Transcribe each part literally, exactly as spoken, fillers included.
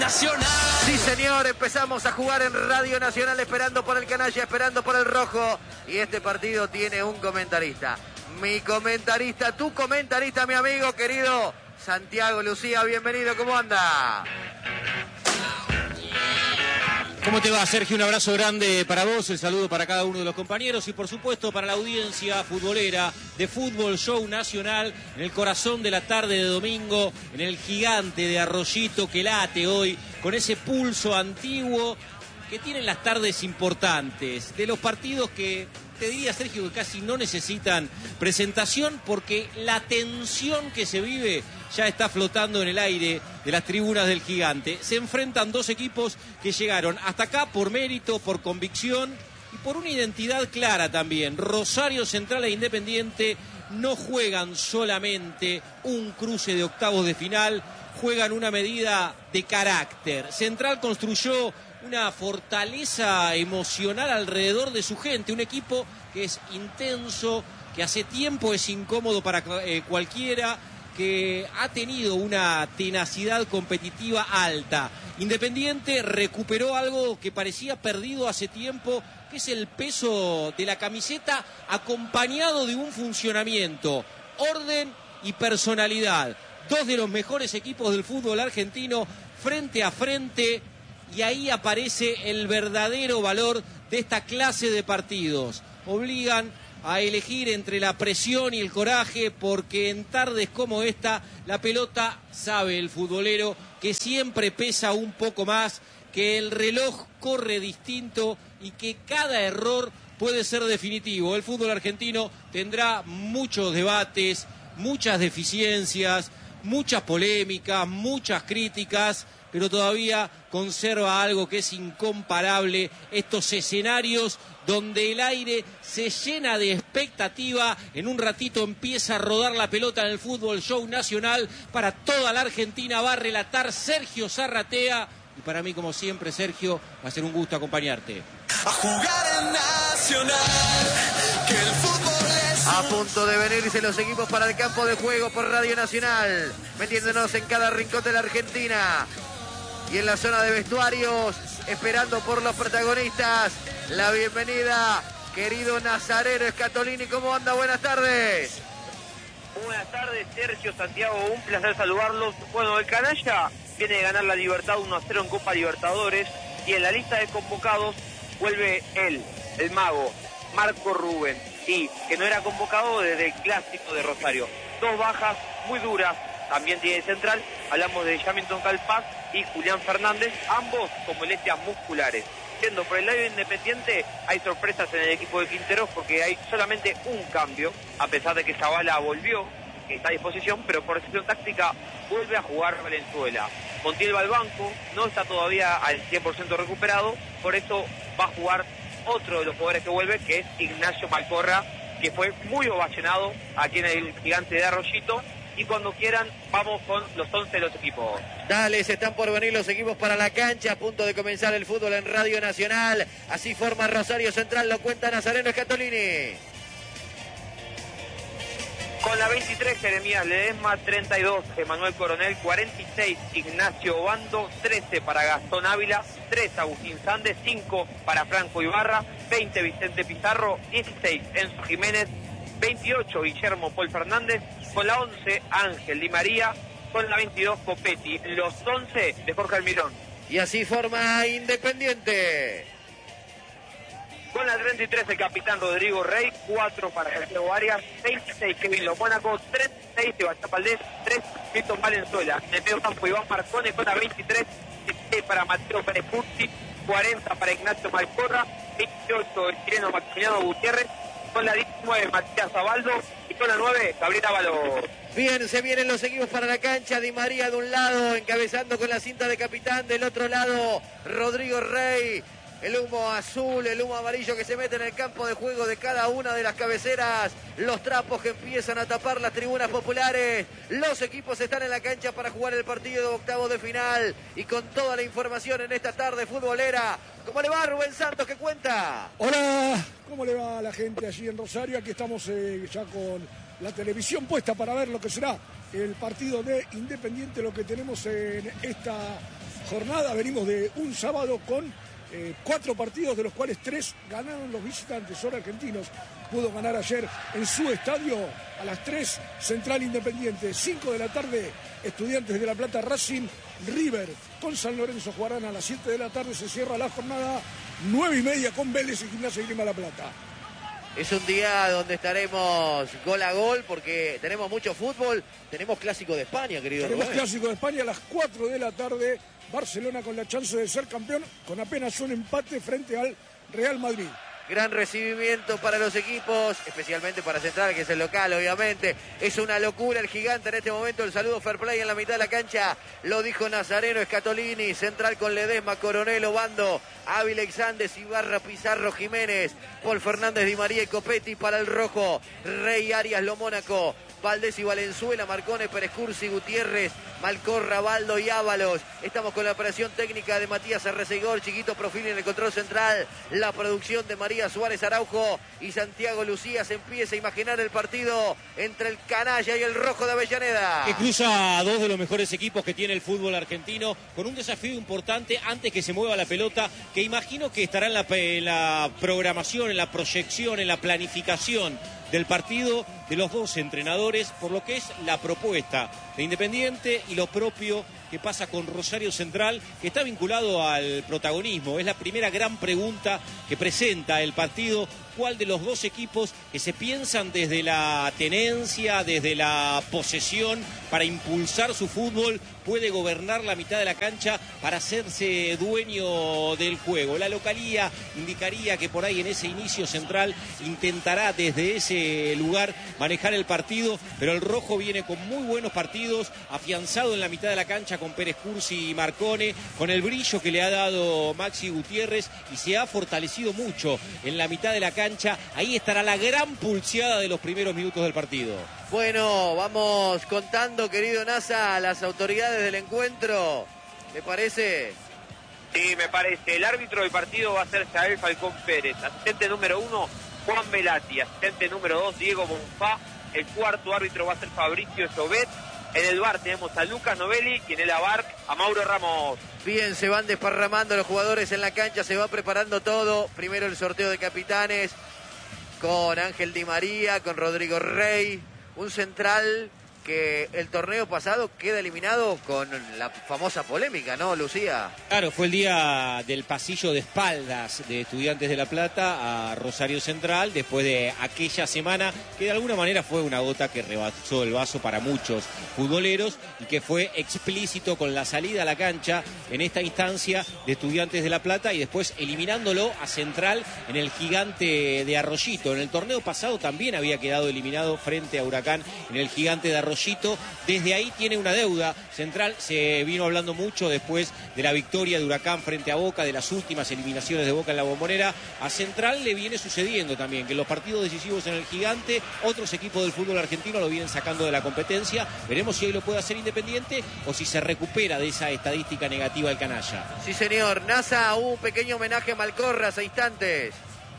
Nacional. Sí, señor, empezamos a jugar en Radio Nacional, esperando por el canalla, esperando por el rojo. Y este partido tiene un comentarista. Mi comentarista, tu comentarista, mi amigo querido Santiago Lucía. Bienvenido, ¿cómo anda? ¿Cómo te va, Sergio? Un abrazo grande para vos, el saludo para cada uno de los compañeros y por supuesto para la audiencia futbolera de Fútbol Show Nacional en el corazón de la tarde de domingo, en el gigante de Arroyito que late hoy con ese pulso antiguo que tienen las tardes importantes, de los partidos que te diría, Sergio, que casi no necesitan presentación porque la tensión que se vive ya está flotando en el aire de las tribunas del gigante. Se enfrentan dos equipos que llegaron hasta acá por mérito, por convicción y por una identidad clara también. Rosario Central e Independiente no juegan solamente un cruce de octavos de final, juegan una medida de carácter. Central construyó una fortaleza emocional alrededor de su gente, un equipo que es intenso, que hace tiempo es incómodo para eh, cualquiera, que ha tenido una tenacidad competitiva alta. Independiente recuperó algo que parecía perdido hace tiempo, que es el peso de la camiseta acompañado de un funcionamiento, orden y personalidad. Dos de los mejores equipos del fútbol argentino frente a frente, y ahí aparece el verdadero valor de esta clase de partidos. Obligan a elegir entre la presión y el coraje, porque en tardes como esta la pelota, sabe el futbolero, que siempre pesa un poco más, que el reloj corre distinto y que cada error puede ser definitivo. El fútbol argentino tendrá muchos debates, muchas deficiencias, muchas polémicas, muchas críticas, pero todavía conserva algo que es incomparable, estos escenarios donde el aire se llena de expectativa. En un ratito empieza a rodar la pelota en el Fútbol Show Nacional. Para toda la Argentina va a relatar Sergio Zarratea. Y para mí, como siempre, Sergio, va a ser un gusto acompañarte. A jugar en Nacional, que el fútbol es... A punto de venirse los equipos para el campo de juego por Radio Nacional, metiéndonos en cada rincón de la Argentina. Y en la zona de vestuarios, esperando por los protagonistas, la bienvenida, querido Nazareno Scatolini. ¿Cómo anda? Buenas tardes. Buenas tardes, Sergio, Santiago, un placer saludarlos. Bueno, el canalla viene de ganar la Libertad uno a cero en Copa Libertadores y en la lista de convocados vuelve él, el mago, Marco Rubén, sí, que no era convocado desde el clásico de Rosario. Dos bajas muy duras, también tiene central, hablamos de Jamilton Calpaz y Julián Fernández, ambos con molestias musculares. Siendo por el lado independiente, hay sorpresas en el equipo de Quinteros porque hay solamente un cambio, a pesar de que Zavala volvió, que está a disposición, pero por decisión táctica vuelve a jugar Valenzuela. Montiel va al banco, no está todavía al cien por ciento recuperado, por eso va a jugar otro de los jugadores que vuelve, que es Ignacio Malcorra, que fue muy ovacionado aquí en el gigante de Arroyito. Y cuando quieran, vamos con los once de los equipos. Dale, se están por venir los equipos para la cancha, a punto de comenzar el fútbol en Radio Nacional. Así forma Rosario Central, lo cuenta Nazareno Scatolini. Con la veintitrés, Jeremías Ledesma, treinta y dos, Emanuel Coronel, cuarenta y seis, Ignacio Obando, trece para Gastón Ávila, tres, Agustín Sández, cinco para Franco Ibarra, veinte, Vicente Pizarro, dieciséis, Enzo Jiménez, veintiocho, Guillermo Paul Fernández, con la once, Ángel Di María, con la veintidós, Copetti, los once de Jorge Almirón. Y así forma Independiente. Con la treinta y tres, el capitán Rodrigo Rey, cuatro para Santiago Arias, veintiséis, Kevin Lomónaco, treinta y seis, Sebastián Valdés, tres, Milton Valenzuela. En el medio campo, Iván Marcone con la veintitrés, dieciséis para Mateo Pérez Pucci, cuarenta para Ignacio Malcorra, veintiocho, el chileno Maximiliano Gutiérrez, con la diecinueve, Matías Zabaldo, y con la nueve, Gabriel Ábalos. Bien, se vienen los equipos para la cancha. Di María de un lado, encabezando con la cinta de capitán. Del otro lado, Rodrigo Rey. El humo azul, el humo amarillo que se mete en el campo de juego de cada una de las cabeceras. Los trapos que empiezan a tapar las tribunas populares. Los equipos están en la cancha para jugar el partido de octavos de final. Y con toda la información en esta tarde futbolera. ¿Cómo le va, Rubén Santos? ¿Qué cuenta? Hola, ¿cómo le va a la gente allí en Rosario? Aquí estamos eh, ya con la televisión puesta para ver lo que será el partido de Independiente, lo que tenemos en esta jornada. Venimos de un sábado con eh, cuatro partidos, de los cuales tres ganaron los visitantes. Son argentinos. Pudo ganar ayer en su estadio a las tres, Central Independiente. cinco de la tarde, Estudiantes de La Plata, Racing, River con San Lorenzo jugarán a las siete de la tarde. Se cierra la jornada, nueve y media con Vélez y Gimnasia y Grima La Plata. Es un día donde estaremos gol a gol porque tenemos mucho fútbol. Tenemos Clásico de España, querido Tenemos Rubén. Clásico de España a las cuatro de la tarde. Barcelona con la chance de ser campeón con apenas un empate frente al Real Madrid. Gran recibimiento para los equipos, especialmente para Central, que es el local, obviamente. Es una locura el gigante en este momento. El saludo fair play en la mitad de la cancha. Lo dijo Nazareno, Scatolini. Central con Ledesma, Coronel, Obando, Ávila, Exandes, Ibarra, Pizarro, Jiménez, Paul Fernández, Di María y Copetti para el rojo. Rey, Arias, Lo Mónaco, Valdés y Valenzuela, Marcone, Pérez Cursi, Gutiérrez, Malcorra, Baldo y Ábalos. Estamos con la operación técnica de Matías Arrecegor, Chiquito Profil en el control central. La producción de María Suárez Araujo y Santiago Lucía. Se empieza a imaginar el partido entre el canalla y el rojo de Avellaneda. Que cruza a dos de los mejores equipos que tiene el fútbol argentino, con un desafío importante antes que se mueva la pelota, que imagino que estará en la, en la programación, en la proyección, en la planificación del partido de los dos entrenadores, por lo que es la propuesta de Independiente y lo propio que pasa con Rosario Central, que está vinculado al protagonismo. Es la primera gran pregunta que presenta el partido. ¿Cuál de los dos equipos que se piensan desde la tenencia, desde la posesión, para impulsar su fútbol, puede gobernar la mitad de la cancha para hacerse dueño del juego? La localía indicaría que por ahí en ese inicio Central intentará desde ese lugar manejar el partido, pero el rojo viene con muy buenos partidos, afianzado en la mitad de la cancha con Pérez Cursi y Marcone, con el brillo que le ha dado Maxi Gutiérrez, y se ha fortalecido mucho en la mitad de la cancha. Ahí estará la gran pulseada de los primeros minutos del partido. Bueno, vamos contando, querido Nasa, a las autoridades del encuentro. ¿Le parece? Sí, me parece. El árbitro del partido va a ser Jael Falcón Pérez. Asistente número uno, Juan Velati. Asistente número dos, Diego Bonfá. El cuarto árbitro va a ser Fabricio Llobet. En el V A R tenemos a Lucas Novelli y en el V A R a Mauro Ramos. Bien, se van desparramando los jugadores en la cancha, se va preparando todo. Primero el sorteo de capitanes con Ángel Di María, con Rodrigo Rey. Un Central que el torneo pasado queda eliminado con la famosa polémica, ¿no, Lucía? Claro, fue el día del pasillo de espaldas de Estudiantes de La Plata a Rosario Central, después de aquella semana que de alguna manera fue una gota que rebasó el vaso para muchos futboleros y que fue explícito con la salida a la cancha en esta instancia de Estudiantes de La Plata y después eliminándolo a Central en el Gigante de Arroyito. En el torneo pasado también había quedado eliminado frente a Huracán en el Gigante de Arroyito. Desde ahí tiene una deuda. Central se vino hablando mucho después de la victoria de Huracán frente a Boca, de las últimas eliminaciones de Boca en la Bombonera. A Central le viene sucediendo también que en los partidos decisivos en el Gigante, otros equipos del fútbol argentino lo vienen sacando de la competencia. Veremos si hoy lo puede hacer Independiente o si se recupera de esa estadística negativa del canalla. Sí, señor. Nasa, un pequeño homenaje a Malcorra hace instantes.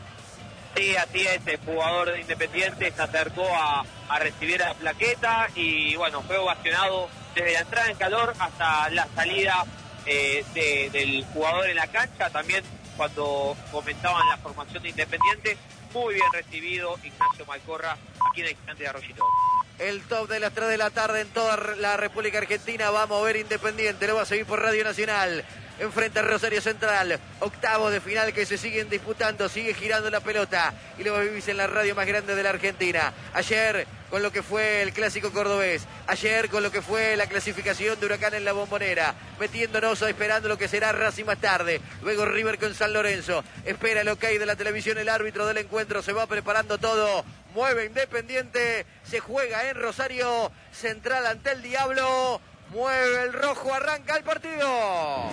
Sí, así es, el jugador de Independiente se acercó a, a recibir la plaqueta y bueno, fue ovacionado desde la entrada en calor hasta la salida eh, de, del jugador en la cancha. También cuando comentaban la formación de Independiente, muy bien recibido Ignacio Malcorra aquí en el Gigante de Arroyito. El top de las tres de la tarde en toda la República Argentina va a mover Independiente, lo va a seguir por Radio Nacional. Enfrenta a Rosario Central, octavos de final que se siguen disputando, sigue girando la pelota y lo vivís en la radio más grande de la Argentina. Ayer con lo que fue el clásico cordobés, ayer con lo que fue la clasificación de Huracán en la Bombonera, metiéndonos o esperando lo que será Racing más tarde, luego River con San Lorenzo, espera el ok de la televisión, el árbitro del encuentro, se va preparando todo, mueve Independiente, se juega en Rosario Central ante el Diablo. Mueve el rojo, arranca el partido.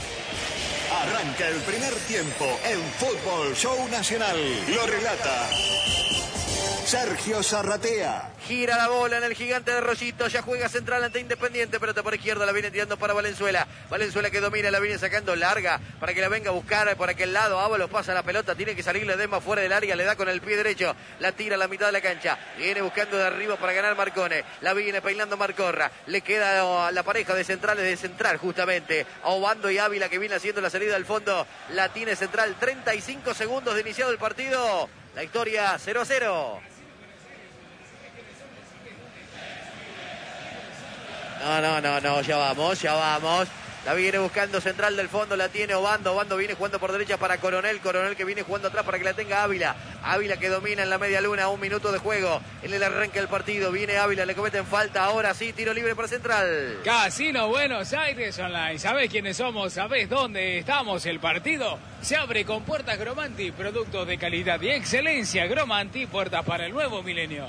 Arranca el primer tiempo en Fútbol Show Nacional. Lo relata Sergio Zarratea. Gira la bola en el gigante de Rollito. Ya juega central ante Independiente. Pelota por izquierda. La viene tirando para Valenzuela. Valenzuela que domina. La viene sacando larga para que la venga a buscar por aquel lado. Ábalos pasa la pelota. Tiene que salirle de más fuera del área. Le da con el pie derecho. La tira a la mitad de la cancha. Viene buscando de arriba para ganar Marcone. La viene peinando Marcorra. Le queda a la pareja de centrales de central justamente. A Obando y Ávila que viene haciendo la salida al fondo. La tiene central. treinta y cinco segundos de iniciado el partido. La historia cero a cero. No, no, no, no, ya vamos, ya vamos. La viene buscando central del fondo, la tiene Obando. Obando viene jugando por derecha para Coronel. Coronel que viene jugando atrás para que la tenga Ávila. Ávila que domina en la media luna, un minuto de juego. En el arranque del partido, viene Ávila, le cometen falta. Ahora sí, tiro libre para Central. Casino Buenos Aires Online. ¿Sabés quiénes somos? ¿Sabés dónde estamos? El partido se abre con puertas Gromanti. Productos de calidad y excelencia. Gromanti, puertas para el nuevo milenio.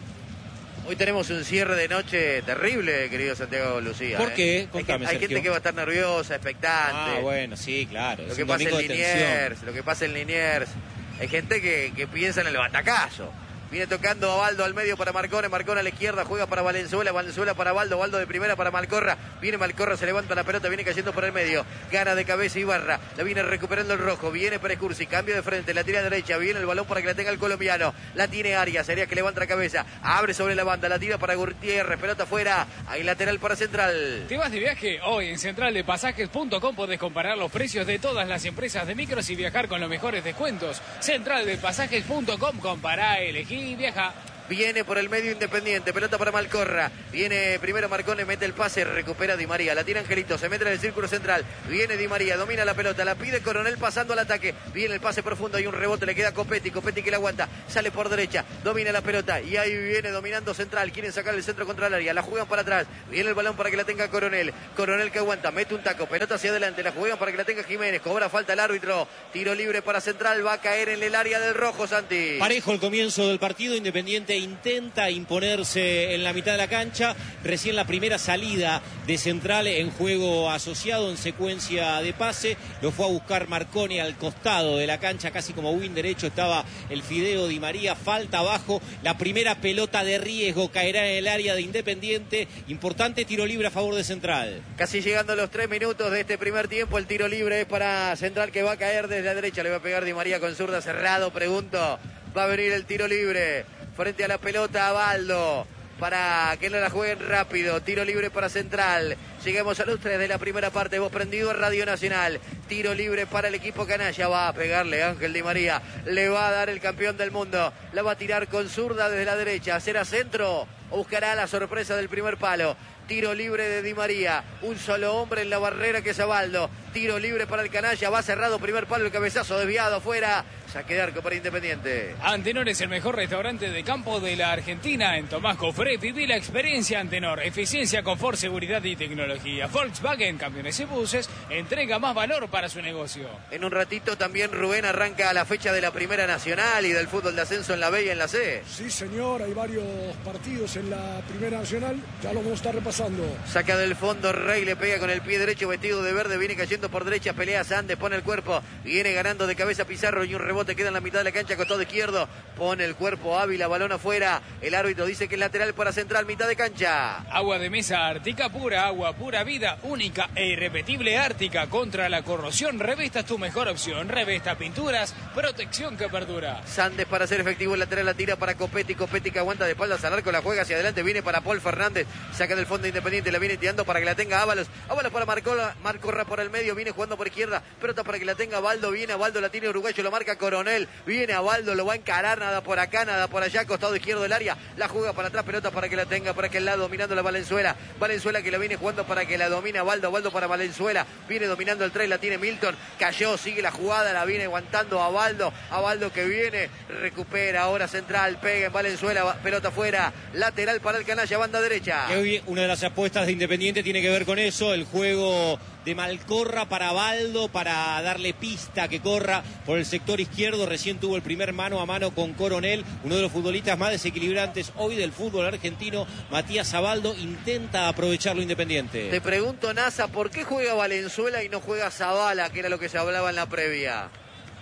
Hoy tenemos un cierre de noche terrible, querido Santiago Lucía. ¿Por ¿eh? qué? Contame, hay, hay gente que va a estar nerviosa, expectante. Ah, bueno, sí, claro. Lo Es que un pasa en domingo de tensión. Liniers, lo que pasa en Liniers. Hay gente que, que piensa en el batacazo. Viene tocando a Baldo al medio para Marcone. Marcone a la izquierda, juega para Valenzuela. Valenzuela para Baldo. Baldo de primera para Malcorra. Viene Malcorra, se levanta la pelota, viene cayendo por el medio. Gana de cabeza Ibarra. La viene recuperando el rojo. Viene Perecursi, cambio de frente, la tira derecha. Viene el balón para que la tenga el colombiano. La tiene Arias, Arias que levanta la cabeza. Abre sobre la banda, la tira para Gutiérrez. Pelota afuera. Hay lateral para Central. ¿Te vas de viaje? Hoy en central de pasajes punto com podés comparar los precios de todas las empresas de micros y viajar con los mejores descuentos. central de pasajes punto com, compará, elegí y viaja. Viene por el medio Independiente, pelota para Malcorra. Viene primero Marcone, mete el pase, recupera Di María. La tira Angelito, se mete en el círculo central. Viene Di María, domina la pelota, la pide Coronel pasando al ataque. Viene el pase profundo, hay un rebote, le queda Copetti. Copetti que la aguanta, sale por derecha, domina la pelota. Y ahí viene dominando Central. Quieren sacar el centro contra el área, la juegan para atrás. Viene el balón para que la tenga Coronel. Coronel que aguanta, mete un taco, pelota hacia adelante. La juegan para que la tenga Jiménez. Cobra falta el árbitro. Tiro libre para Central, va a caer en el área del rojo, Santi. Parejo el comienzo del partido. Independiente intenta imponerse en la mitad de la cancha. Recién la primera salida de Central en juego asociado en secuencia de pase. Lo fue a buscar Marcone al costado de la cancha, casi como win derecho estaba el Fideo Di María. Falta abajo. La primera pelota de riesgo caerá en el área de Independiente. Importante tiro libre a favor de Central. Casi llegando a los tres minutos de este primer tiempo. El tiro libre es para Central que va a caer desde la derecha. Le va a pegar Di María con zurda cerrado. Pregunto. Va a venir el tiro libre. Frente a la pelota a Baldo, para que no la jueguen rápido. Tiro libre para Central. Llegamos a los tres de la primera parte. Vos prendido a Radio Nacional. Tiro libre para el equipo canalla. Va a pegarle Ángel Di María. Le va a dar el campeón del mundo. La va a tirar con zurda desde la derecha. ¿Será centro o buscará la sorpresa del primer palo? Tiro libre de Di María. Un solo hombre en la barrera que es Abaldo. Tiro libre para el canalla. Va cerrado. Primer palo. El cabezazo desviado afuera. Saque de arco para Independiente. Antenor es el mejor restaurante de campo de la Argentina. En Tomás Cofré viví la experiencia Antenor. Eficiencia, confort, seguridad y tecnología. Volkswagen, camiones y buses. Entrega más valor para su negocio. En un ratito también Rubén arranca la fecha de la Primera Nacional y del fútbol de ascenso en la B y en la C. Sí, señor. Hay varios partidos en la Primera Nacional. Ya lo vamos a estar repasando. Saca del fondo Rey, le pega con el pie derecho vestido de verde. Viene cayendo por derecha. Pelea Sandes, pone el cuerpo. Viene ganando de cabeza Pizarro y un rebote. Queda en la mitad de la cancha, costado izquierdo. Pone el cuerpo Ávila, balón afuera. El árbitro dice que es lateral para Central, mitad de cancha. Agua de mesa Ártica pura, agua pura vida, única e irrepetible Ártica. Contra la corrosión, Revesta es tu mejor opción. Revesta pinturas, protección que perdura. Sandes para hacer efectivo el lateral, la tira para Copetti. Copetti que aguanta de espaldas al arco, la juega hacia adelante. Viene para Paul Fernández, saca del fondo Independiente, la viene tirando para que la tenga Ábalos. Ábalos para Marcola, Marcorra por el medio, viene jugando por izquierda. Pelota para que la tenga Baldo, viene a Baldo, la tiene Uruguayo, lo marca Coronel. Viene a Baldo, lo va a encarar, nada por acá, nada por allá, costado izquierdo del área. La juega para atrás, pelota para que la tenga por aquel lado, dominando la Valenzuela. Valenzuela que la viene jugando para que la domina Baldo. Baldo para Valenzuela. Viene dominando el tres, la tiene Milton. Cayó, sigue la jugada, la viene aguantando a Baldo. A Baldo que viene, recupera ahora Central, pega en Valenzuela, pelota afuera. Lateral para el canalla, banda derecha. Que hoy una de las apuestas de Independiente tiene que ver con eso, el juego de Malcorra para Baldo, para darle pista que corra por el sector izquierdo. Recién tuvo el primer mano a mano con Coronel, uno de los futbolistas más desequilibrantes hoy del fútbol argentino. Matías Abaldo intenta aprovecharlo Independiente. Te pregunto, Nasa, ¿por qué juega Valenzuela y no juega Zavala, que era lo que se hablaba en la previa?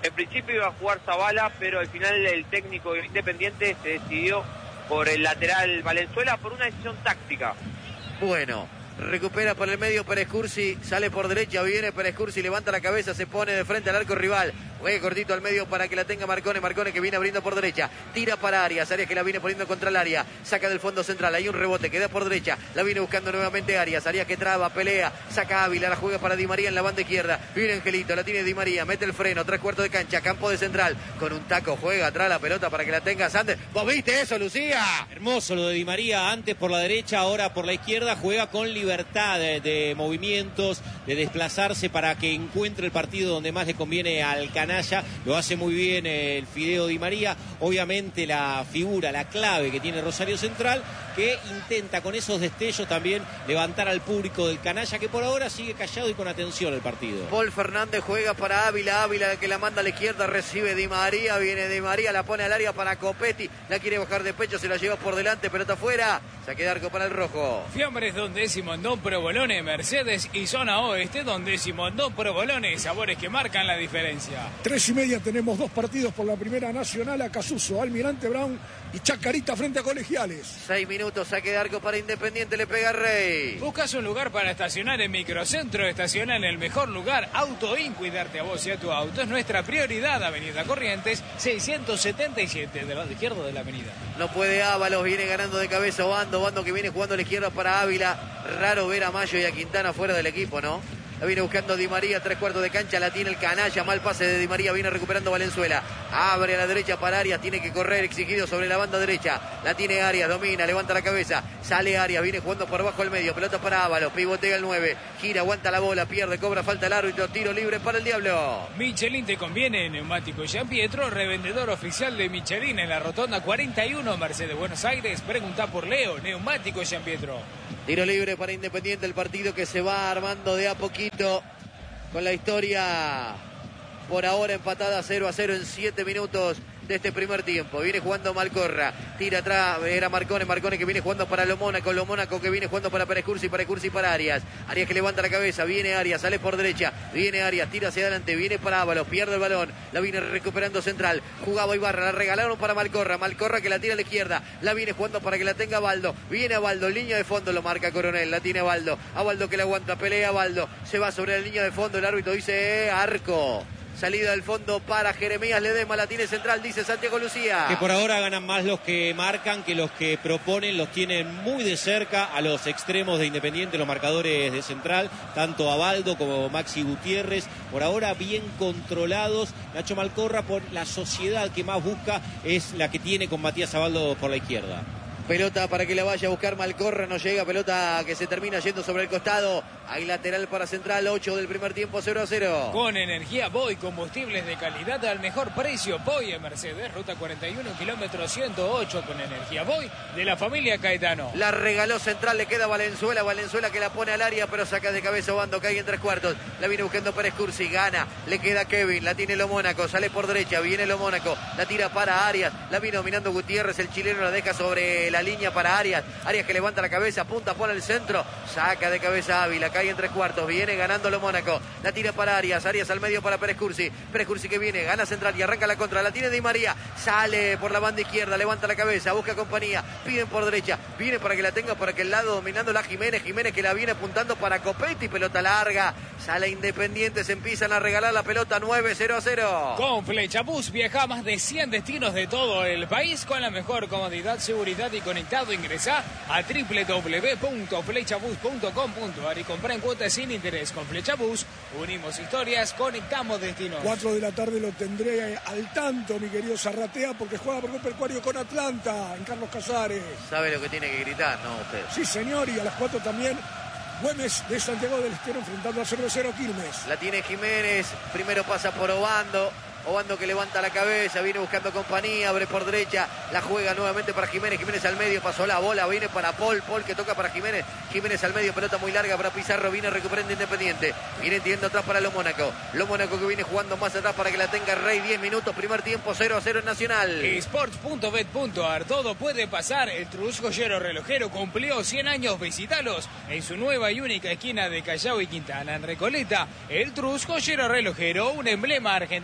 En principio iba a jugar Zavala, pero al final el técnico Independiente se decidió por el lateral Valenzuela por una decisión táctica. Bueno, recupera por el medio Pérez Cursi, sale por derecha, viene Pérez Cursi, levanta la cabeza, se pone de frente al arco rival. Juega cortito al medio para que la tenga Marcone, Marcone que viene abriendo por derecha, tira para Arias, Arias que la viene poniendo contra el área, saca del fondo central, hay un rebote, queda por derecha, la viene buscando nuevamente Arias, Arias que traba, pelea, saca Ávila, la juega para Di María en la banda izquierda, viene Angelito, la tiene Di María, mete el freno, tres cuartos de cancha, campo de central, con un taco juega atrás la pelota para que la tenga Sander. ¿Vos viste eso, Lucía? Hermoso lo de Di María, antes por la derecha, ahora por la izquierda, juega con libertad de, de movimientos, de desplazarse para que encuentre el partido donde más le conviene al canalla. Lo hace muy bien el Fideo Di María, obviamente la figura, la clave que tiene Rosario Central, que intenta con esos destellos también levantar al público del canalla, que por ahora sigue callado y con atención el partido. Paul Fernández juega para Ávila, Ávila que la manda a la izquierda, recibe Di María, viene Di María, la pone al área para Copetti, la quiere bajar de pecho, se la lleva por delante, pelota afuera, saque de arco para el rojo. Fiambres Don Décimo, Don Provolone, Mercedes y Zona Oeste, Don Décimo, Don Provolone, sabores que marcan la diferencia. Tres y media tenemos dos partidos por la Primera Nacional, Acasuso, Almirante Brown y Chacarita frente a Colegiales. Seis minutos, saque de arco para Independiente, le pega Rey. ¿Buscas un lugar para estacionar en Microcentro? Estaciona en el mejor lugar, Autoin. Cuidarte a vos y a tu auto es nuestra prioridad. Avenida Corrientes, seiscientos setenta y siete, del lado izquierdo de la avenida. No puede Ábalos, viene ganando de cabeza Obando, Obando que viene jugando a la izquierda para Ávila. Raro ver a Mayo y a Quintana fuera del equipo, ¿no? La viene buscando Di María, tres cuartos de cancha, la tiene el canalla, mal pase de Di María, viene recuperando Valenzuela. Abre a la derecha para Arias, tiene que correr exigido sobre la banda derecha. La tiene Arias, domina, levanta la cabeza, sale Arias, viene jugando por abajo al medio, pelota para Ábalos, pivotea el nueve, gira, aguanta la bola, pierde, cobra falta el árbitro, tiro libre para el Diablo. Michelin te conviene, Neumático Jean Pietro, revendedor oficial de Michelin en la rotonda cuarenta y uno, Mercedes Buenos Aires. Pregunta por Leo, Neumático Jean Pietro. Tiro libre para Independiente, el partido que se va armando de a poquito con la historia por ahora empatada cero a cero en siete minutos de este primer tiempo. Viene jugando Malcorra, tira atrás, era Marcone, Marcone que viene jugando para Lo Mónaco, Lo Mónaco que viene jugando para Pérez Cursi, Pérez Cursi para Arias, Arias que levanta la cabeza, viene Arias, sale por derecha, viene Arias, tira hacia adelante, viene para Ábalos, pierde el balón, la viene recuperando Central, jugaba Ibarra, la regalaron para Malcorra, Malcorra que la tira a la izquierda, la viene jugando para que la tenga Baldo, viene a Baldo, línea de fondo lo marca Coronel, la tiene Baldo, a Baldo que la aguanta, pelea Baldo, se va sobre la línea de fondo, el árbitro dice eh, arco. Salida del fondo para Jeremías Ledesma, la tiene Central, dice Santiago Lucía. Que por ahora ganan más los que marcan que los que proponen, los tienen muy de cerca a los extremos de Independiente, los marcadores de Central, tanto a Baldo como Maxi Gutiérrez, por ahora bien controlados. Nacho Malcorra, por la sociedad que más busca, es la que tiene con Matías Abaldo por la izquierda. Pelota para que la vaya a buscar Malcorra, no llega, pelota que se termina yendo sobre el costado. Hay lateral para Central, ocho del primer tiempo, cero a cero. Con energía Boy, combustibles de calidad al mejor precio. Boy en Mercedes, ruta cuarenta y uno, kilómetro ciento ocho, con energía Boy de la familia Caetano. La regaló Central, le queda Valenzuela, Valenzuela que la pone al área, pero saca de cabeza Obando, cae en tres cuartos. La viene buscando Pérez Cursi, gana, le queda Kevin, la tiene Lo Mónaco, sale por derecha, viene Lo Mónaco, la tira para Arias, la viene dominando Gutiérrez, el chileno la deja sobre la línea para Arias, Arias que levanta la cabeza, punta, pone el centro, saca de cabeza Ávila, cae en tres cuartos, viene ganando Lo Mónaco, la tira para Arias, Arias al medio para Pérez Cursi, Pérez Cursi que viene, gana Central y arranca la contra, la tiene Di María, sale por la banda izquierda, levanta la cabeza, busca compañía, piden por derecha, viene para que la tenga por aquel lado, dominando la Jiménez, Jiménez que la viene apuntando para Copetti, pelota larga, sale Independiente, se empiezan a regalar la pelota, nueve cero a cero. Con Flechabús viaja a más de cien destinos de todo el país con la mejor comodidad, seguridad y conectado. Ingresa a doble u doble u doble u punto flechabus punto com punto a r y compra en cuotas sin interés. Con Flechabús unimos historias, conectamos destinos. Cuatro de la tarde lo tendré al tanto, mi querido Zarratea, porque juega por Pecuario con Atlanta, en Carlos Casares. ¿Sabe lo que tiene que gritar, no usted? Sí, señor, y a las cuatro también Güemes de Santiago del Estero enfrentando a Cervecero Quilmes. La tiene Jiménez, primero pasa por Obando. Obando que levanta la cabeza, viene buscando compañía, abre por derecha, la juega nuevamente para Jiménez, Jiménez al medio, pasó la bola, viene para Paul, Paul que toca para Jiménez, Jiménez al medio, pelota muy larga para Pizarro, viene recuperando Independiente, viene tirando atrás para Lo Mónaco, Lo Mónaco que viene jugando más atrás para que la tenga Rey, diez minutos, primer tiempo, cero a cero en Nacional. Sports punto bet punto a r, todo puede pasar, el Trus Joyero Relojero cumplió cien años, visitalos en su nueva y única esquina de Callao y Quintana, en Recoleta, el Trus Joyero Relojero, un emblema argentino.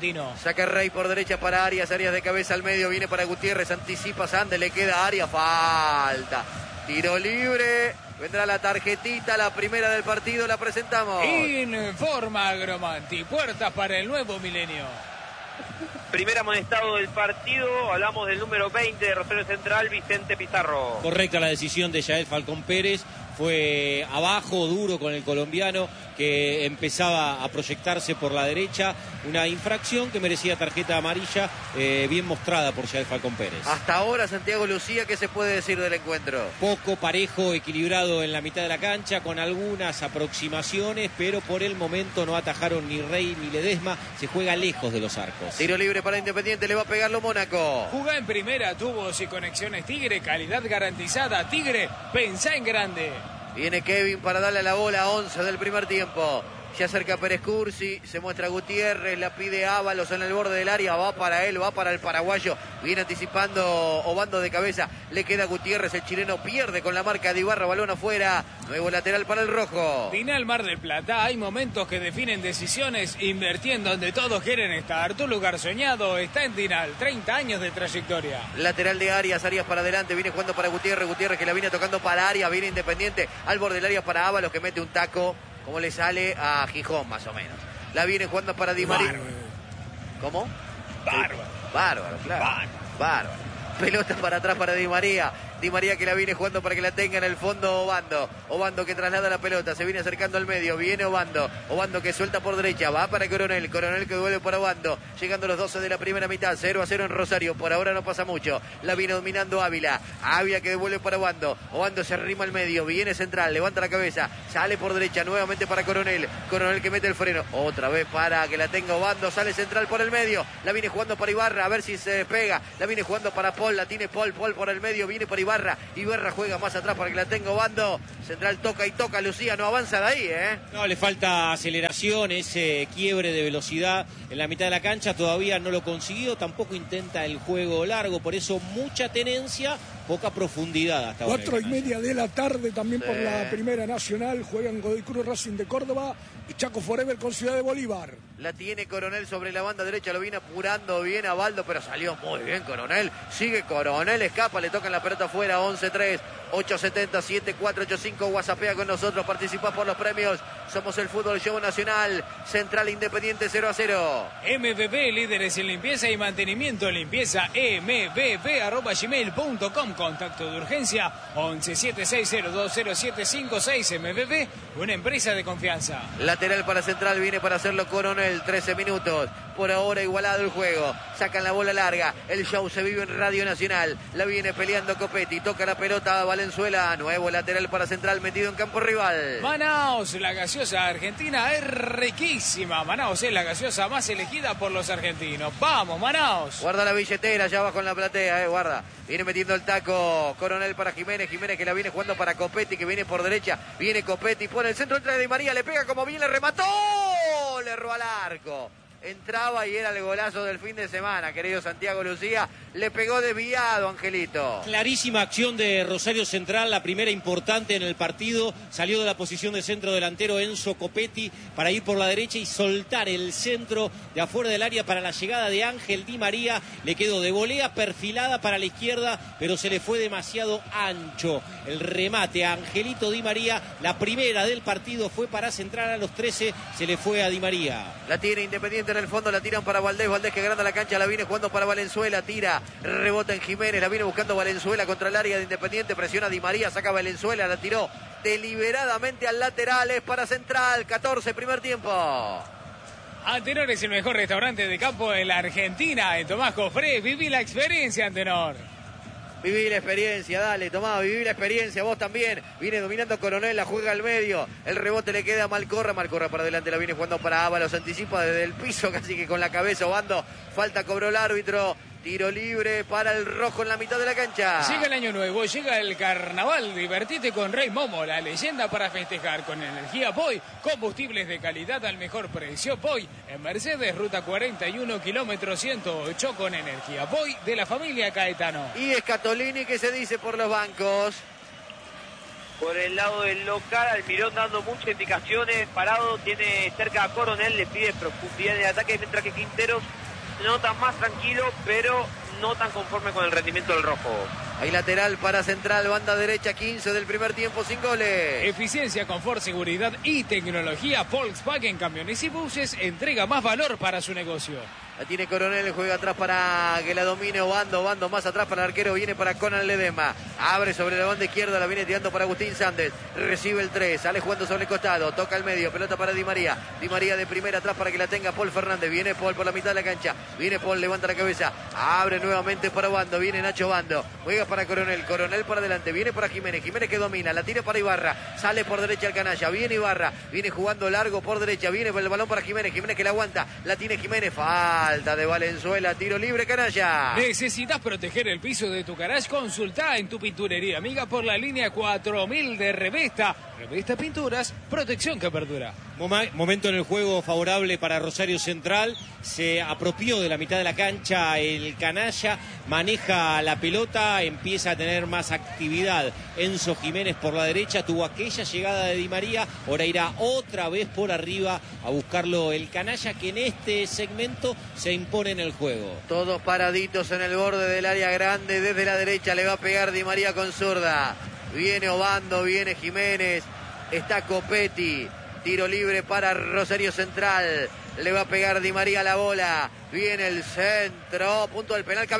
Saca Rey por derecha para Arias. Arias de cabeza al medio. Viene para Gutiérrez. Anticipa Sande. Le queda a Arias. Falta. Tiro libre. Vendrá la tarjetita. La primera del partido. La presentamos. Informa Agromanti. Puertas para el nuevo milenio. Primer amonestado del partido. Hablamos del número veinte de Rosario Central, Vicente Pizarro. Correcta la decisión de Yael Falcón Pérez. Fue abajo, duro con el colombiano que empezaba a proyectarse por la derecha. Una infracción que merecía tarjeta amarilla, eh, bien mostrada por Yael Falcón Pérez. Hasta ahora, Santiago Lucía, ¿qué se puede decir del encuentro? Poco parejo, equilibrado en la mitad de la cancha, con algunas aproximaciones, pero por el momento no atajaron ni Rey ni Ledesma. Se juega lejos de los arcos. Tiro libre para Independiente, le va a pegarlo Mónaco. Jugá en primera, tubos y conexiones Tigre, calidad garantizada. Tigre, pensá en grande. Viene Kevin para darle a la bola a once del primer tiempo. Se acerca Pérez Cursi, se muestra Gutiérrez, la pide Ábalos en el borde del área, va para él, va para el paraguayo, viene anticipando Obando de cabeza, le queda Gutiérrez, el chileno pierde con la marca de Ibarra, balón afuera, nuevo lateral para el rojo. Final Mar del Plata, hay momentos que definen decisiones, invirtiendo donde todos quieren estar. Tu lugar soñado está en Dinal, treinta años de trayectoria. Lateral de Arias, Arias para adelante, viene jugando para Gutiérrez, Gutiérrez que la viene tocando para Arias, viene Independiente, al borde del área para Ábalos que mete un taco. Como le sale a Gijón, más o menos. La viene jugando para Di María. ¿Cómo? Bárbaro. Bárbaro, claro. Bárbaro. Bárbaro. Pelota para atrás para Di María. Di María que la viene jugando para que la tenga en el fondo Obando. Obando que traslada la pelota, se viene acercando al medio, viene Obando. Obando que suelta por derecha, va para Coronel. Coronel que duele para Obando. Llegando los doce de la primera mitad, cero a cero en Rosario. Por ahora no pasa mucho. La viene dominando Ávila. Ávila que devuelve para Obando. Obando se arrima al medio, viene central, levanta la cabeza, sale por derecha, nuevamente para Coronel. Coronel que mete el freno, otra vez para que la tenga Obando. Sale central por el medio. La viene jugando para Ibarra, a ver si se pega. La viene jugando para Paul, la tiene Paul, Paul por el medio, viene para Ibarra. Ibarra. Ibarra juega más atrás para que la tenga Obando. Central toca y toca. Lucía no avanza de ahí, ¿eh? No, le falta aceleración, ese quiebre de velocidad en la mitad de la cancha. Todavía no lo consiguió. Tampoco intenta el juego largo. Por eso mucha tenencia, poca profundidad hasta ahora. Cuatro y media de la tarde también sí. Por la Primera Nacional. Juegan Godoy Cruz Racing de Córdoba y Chaco Forever con Ciudad de Bolívar. La tiene Coronel sobre la banda derecha, lo viene apurando bien a Baldo, pero salió muy bien Coronel. Sigue Coronel, escapa, le tocan la pelota afuera, once tres, ocho setenta, siete cuatro ocho cinco, WhatsAppea con nosotros, participa por los premios. Somos el Fútbol Show Nacional, Central Independiente cero a cero. M B B, líderes en limpieza y mantenimiento, limpieza M B B arroba gmail punto com, contacto de urgencia once siete seis cero dos cero siete cinco seis. M B B, una empresa de confianza. Lateral para Central, viene para hacerlo Coronel, trece minutos. Por ahora igualado el juego. Sacan la bola larga. El show se vive en Radio Nacional. La viene peleando Copetti. Toca la pelota a Valenzuela. Nuevo lateral para Central metido en campo rival. Manaos, la gaseosa argentina es riquísima. Manaos es la gaseosa más elegida por los argentinos. ¡Vamos, Manaos! Guarda la billetera, ya abajo en la platea, eh, guarda. Viene metiendo el taco Coronel para Jiménez. Jiménez que la viene jugando para Copetti, que viene por derecha. Viene Copetti, pone el centro, entra Di María, le pega como bien, le remató. Le erró al arco. Entraba y era el golazo del fin de semana, querido Santiago Lucía. Le pegó desviado, Angelito. Clarísima acción de Rosario Central, la primera importante en el partido. Salió de la posición de centro delantero Enzo Copetti para ir por la derecha y soltar el centro de afuera del área para la llegada de Ángel Di María. Le quedó de volea perfilada para la izquierda, pero se le fue demasiado ancho el remate a Angelito Di María. La primera del partido fue para Central a los trece, se le fue a Di María. La tiene Independiente en el fondo, la tiran para Valdés. Valdés que agranda la cancha, la viene jugando para Valenzuela, tira, rebota en Jiménez, la viene buscando Valenzuela contra el área de Independiente, presiona Di María, saca Valenzuela, la tiró deliberadamente al lateral, es para Central, catorce primer tiempo. Antenor es el mejor restaurante de campo de la Argentina. En Tomás Cofré, viví la experiencia, Antenor. Viví la experiencia, dale, tomá, viví la experiencia, vos también. Viene dominando Coronel, la juega al medio. El rebote le queda a Malcorra, Malcorra para adelante, la viene jugando para Ábalos, anticipa desde el piso, casi que con la cabeza, Obando. Falta, cobró el árbitro. Tiro libre para el rojo en la mitad de la cancha. Llega el año nuevo, llega el carnaval. Divertite con Rey Momo, la leyenda para festejar. Con energía Poi, combustibles de calidad al mejor precio. Poi, en Mercedes, ruta cuarenta y uno, kilómetro ciento ocho, con energía Poi de la familia Caetano. Y Scatolini, ¿qué se dice por los bancos? Por el lado del local, Almirón dando muchas indicaciones. Parado, tiene cerca a Coronel, le pide profundidad de ataque, mientras que Quinteros se nota más tranquilo, pero no tan conforme con el rendimiento del rojo. Hay lateral para Central, banda derecha, quince del primer tiempo, sin goles. Eficiencia, confort, seguridad y tecnología. Volkswagen Camiones y Buses entrega más valor para su negocio. La tiene Coronel, juega atrás para que la domine Obando, Obando más atrás para el arquero, viene para Conan Ledesma, abre sobre la banda izquierda, la viene tirando para Agustín Sández, recibe el tres, sale jugando sobre el costado, toca el medio, pelota para Di María, Di María de primera atrás para que la tenga Paul Fernández, viene Paul por la mitad de la cancha, viene Paul, levanta la cabeza, abre nuevamente para Obando, viene Nacho Obando, juega para Coronel, Coronel para adelante, viene para Jiménez, Jiménez que domina, la tira para Ibarra, sale por derecha el canalla, viene Ibarra, viene jugando largo por derecha, viene el balón para Jiménez, Jiménez que la aguanta, la tiene Jiménez, falta de Valenzuela. Tiro libre, canalla. ¿Necesitas proteger el piso de tu garage? Consulta en tu pinturería amiga por la línea cuatro mil de Revesta. Revesta Pinturas, protección que perdura. Momento en el juego favorable para Rosario Central. Se apropió de la mitad de la cancha el canalla, maneja la pelota, empieza a tener más actividad. Enzo Jiménez por la derecha, tuvo aquella llegada de Di María, ahora irá otra vez por arriba a buscarlo el canalla, que en este segmento se impone en el juego. Todos paraditos en el borde del área grande, desde la derecha le va a pegar Di María con zurda. Viene Obando, viene Jiménez, está Copetti. Tiro libre para Rosario Central. Le va a pegar Di María la bola. Viene el centro. Punto del penal.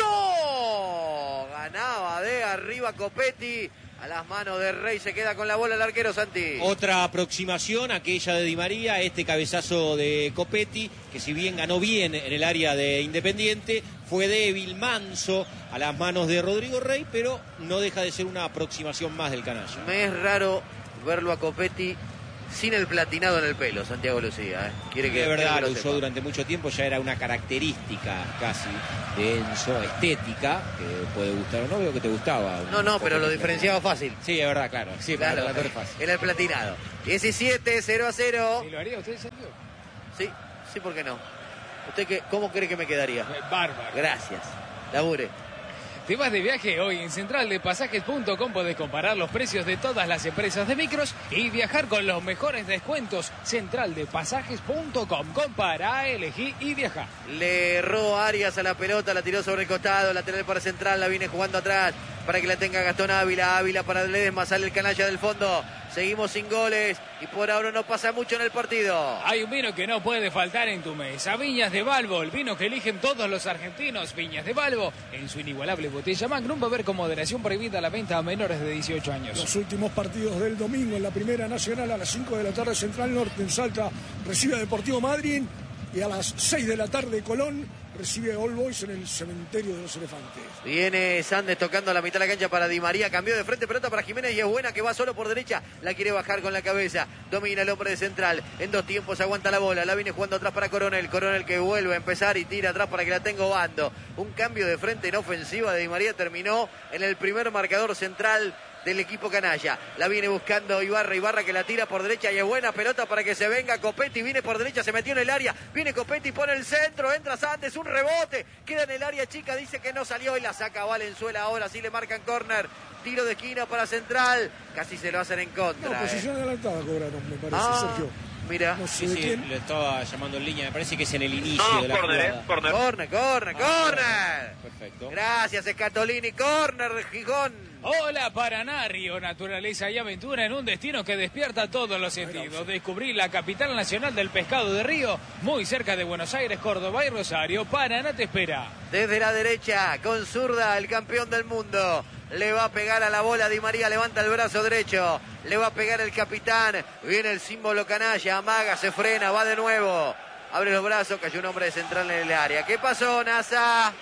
¡Cabezazo! Ganaba de arriba Copetti. A las manos de Rey se queda con la bola el arquero Santi. Otra aproximación, aquella de Di María, este cabezazo de Copetti, que si bien ganó bien en el área de Independiente, fue débil, manso, a las manos de Rodrigo Rey, pero no deja de ser una aproximación más del canalla. Me es raro verlo a Copetti sin el platinado en el pelo, Santiago Lucía. ¿eh? Quiere que, de verdad que lo, lo usó sepa. durante mucho tiempo, ya era una característica casi de Enzo, estética, que puede gustar o no, veo que te gustaba. No, no, pero lo diferenciaba fácil. Sí, es verdad, claro. Sí, Claro, para es fácil. era el platinado. diecisiete, cero a cero. ¿Y lo haría usted, Sergio? Sí, sí, ¿por qué no? ¿Usted qué, cómo cree que me quedaría? Eh, Bárbaro. Gracias. Labure. ¿Te vas de viaje? Hoy en central de pasajes punto com podés comparar los precios de todas las empresas de micros y viajar con los mejores descuentos. central de pasajes punto com. Compara, elegí y viaja. Le erró Arias a la pelota, la tiró sobre el costado, lateral para Central, la viene jugando atrás para que la tenga Gastón Ávila. Ávila para Ledesma, sale el canalla del fondo. Seguimos sin goles y por ahora no pasa mucho en el partido. Hay un vino que no puede faltar en tu mesa. Viñas de Balbo, el vino que eligen todos los argentinos. Viñas de Balbo, en su inigualable botella Magnum, beber con moderación, prohibida la venta a menores de dieciocho años. Los últimos partidos del domingo en la Primera Nacional a las cinco de la tarde, Central Norte en Salta recibe a Deportivo Madryn y a las seis de la tarde Colón recibe a All Boys en el Cementerio de los Elefantes. Viene Sández tocando la mitad de la cancha para Di María, cambió de frente, pelota para Jiménez y es buena, que va solo por derecha, la quiere bajar con la cabeza, domina el hombre de Central, en dos tiempos aguanta la bola, la viene jugando atrás para Coronel, Coronel que vuelve a empezar y tira atrás para que la tenga Obando. Un cambio de frente en ofensiva de Di María terminó en el primer marcador central del equipo canalla. La viene buscando Ibarra, Ibarra que la tira por derecha y es buena pelota para que se venga Copetti, viene por derecha, se metió en el área, viene Copetti, pone el centro, entra Sández, un rebote, queda en el área chica, dice que no salió y la saca Valenzuela, ahora sí le marcan córner, tiro de esquina para Central, casi se lo hacen en contra. No, eh. posición adelantada cobraron, me parece, Ah, Sergio. mira, No sé Sí, de sí, quién. lo estaba llamando en línea, me parece que es en el inicio No, de la córner, eh, jugada. córner. córner, córner, córner. Perfecto. Gracias, Escatolini, córner de Gijón. Hola Paraná, Río, naturaleza y aventura en un destino que despierta todos los sentidos. Descubrí la capital nacional del pescado de Río, muy cerca de Buenos Aires, Córdoba y Rosario. Paraná te espera. Desde la derecha, con zurda, el campeón del mundo. Le va a pegar a la bola Di María, levanta el brazo derecho. Le va a pegar el capitán. Viene el símbolo canalla, amaga, se frena, va de nuevo. Abre los brazos, cayó un hombre de Central en el área. ¿Qué pasó, Nasa?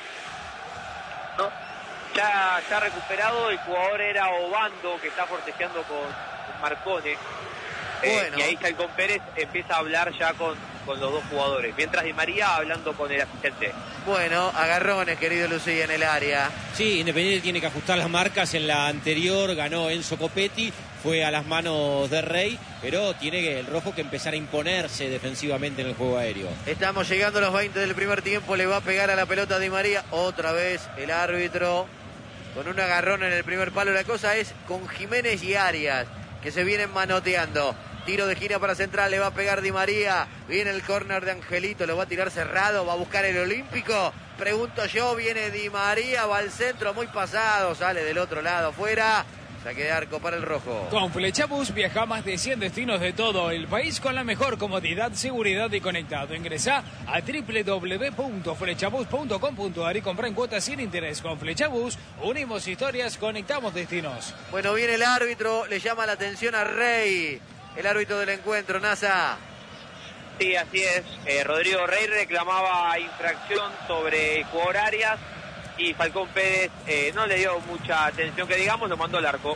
No, ya, ya recuperado, el jugador era Obando, que está forcejeando con, con Marcone. Eh, Bueno. y ahí Chalcón Pérez empieza a hablar ya con, con los dos jugadores, mientras Di María hablando con el asistente. Bueno, agarrones, querido Lucía, en el área. Sí, Independiente tiene que ajustar las marcas. En la anterior ganó Enzo Copetti, fue a las manos de Rey, pero tiene que, el rojo que empezar a imponerse defensivamente en el juego aéreo. Estamos llegando a los veinte del primer tiempo. Le va a pegar a la pelota Di María. Otra vez el árbitro con un agarrón en el primer palo. La cosa es con Jiménez y Arias, que se vienen manoteando. Tiro de esquina para Central, le va a pegar Di María. Viene el córner de Angelito, lo va a tirar cerrado, va a buscar el Olímpico. Pregunto yo, viene Di María, va al centro, muy pasado, sale del otro lado, afuera. Saque de arco para el rojo. Con Flechabús viaja a más de cien destinos de todo el país con la mejor comodidad, seguridad y conectado. Ingresá a doble u doble u doble u punto flechabús punto com punto a r y compra en cuotas sin interés. Con Flechabús unimos historias, conectamos destinos. Bueno, viene el árbitro, le llama la atención a Rey, el árbitro del encuentro, Nasa. Sí, así es. Eh, Rodrigo Rey reclamaba infracción sobre el jugador Arias y Falcón Pérez eh, no le dio mucha atención, que digamos, lo mandó al arco.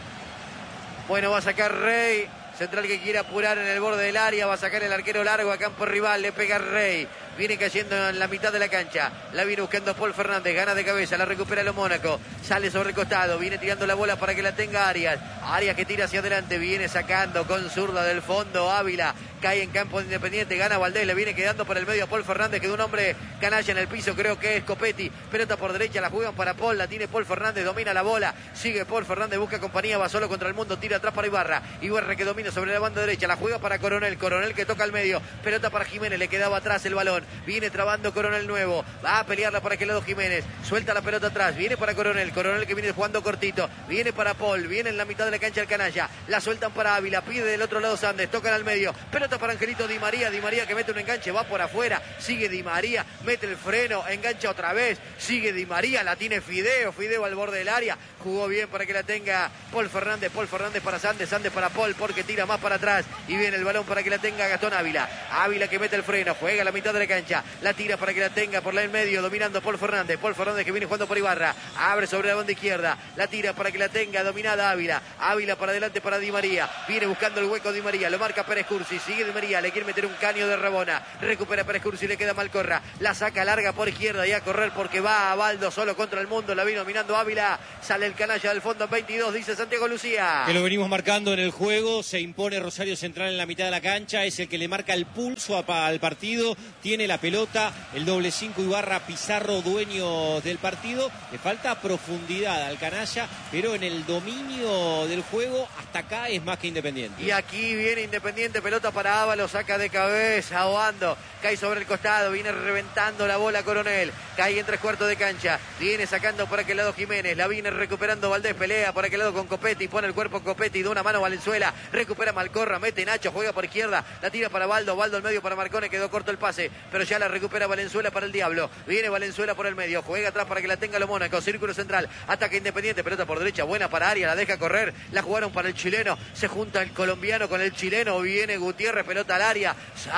Bueno, va a sacar Rey. Central que quiere apurar en el borde del área, va a sacar el arquero largo a campo rival, le pega Rey. Viene cayendo en la mitad de la cancha. La viene buscando Paul Fernández. Gana de cabeza. La recupera lo Mónaco. Sale sobre el costado. Viene tirando la bola para que la tenga Arias. Arias que tira hacia adelante. Viene sacando con zurda del fondo. Ávila. Cae en campo de Independiente. Gana Valdés. Le viene quedando por el medio a Paul Fernández. Quedó un hombre canalla en el piso. Creo que es Copetti. Pelota por derecha. La juegan para Paul. La tiene Paul Fernández. Domina la bola. Sigue Paul Fernández. Busca compañía. Va solo contra el mundo. Tira atrás para Ibarra. Ibarra que domina sobre la banda derecha. La juega para Coronel. Coronel que toca al medio. Pelota para Jiménez. Le quedaba atrás el balón. Viene trabando Coronel nuevo, va a pelearla para aquel lado Jiménez, suelta la pelota atrás, viene para Coronel, Coronel que viene jugando cortito, viene para Paul, viene en la mitad de la cancha el canalla, la sueltan para Ávila, pide del otro lado Sandes, tocan al medio, pelota para Angelito Di María, Di María que mete un enganche, va por afuera, sigue Di María, mete el freno, engancha otra vez, sigue Di María, la tiene Fideo, Fideo al borde del área, jugó bien para que la tenga Paul Fernández, Paul Fernández para Sandes, Sandes para Paul, porque tira más para atrás, y viene el balón para que la tenga Gastón Ávila, Ávila que mete el freno, juega a la mitad de la cancha, la tira para que la tenga por la en medio, dominando Paul Fernández, Paul Fernández que viene jugando por Ibarra, abre sobre la banda izquierda, la tira para que la tenga dominada Ávila, Ávila para adelante para Di María, viene buscando el hueco Di María, lo marca Pérez Cursi, sigue Di María, le quiere meter un caño de Rabona, recupera Pérez Cursi, le queda Malcorra, la saca larga por izquierda y a correr porque va a Baldo solo contra el mundo, la vino dominando Ávila, sale el canalla del fondo en veintidós, dice Santiago Lucía. Que lo venimos marcando en el juego, se impone Rosario Central en la mitad de la cancha, es el que le marca el pulso al partido, tiene la pelota, el doble cinco Ibarra, Pizarro, dueño del partido, le falta profundidad al canalla, pero en el dominio del juego hasta acá es más que Independiente. Y aquí viene Independiente, pelota para Ábalos, saca de cabeza, ahogando, cae sobre el costado, viene reventando la bola Coronel, cae en tres cuartos de cancha, viene sacando por aquel lado Jiménez, la viene recuperando Valdés, pelea por aquel lado con Copetti, pone el cuerpo Copetti, de una mano Valenzuela, recupera Malcorra, mete Nacho, juega por izquierda, la tira para Baldo, Baldo al medio para Marcone, quedó corto el pase, pero ya la recupera Valenzuela para el Diablo, viene Valenzuela por el medio, juega atrás para que la tenga lo Mónaco, círculo central, ataca Independiente, pelota por derecha, buena para Arias, la deja correr, la jugaron para el chileno, se junta el colombiano con el chileno, viene Gutiérrez, pelota al área,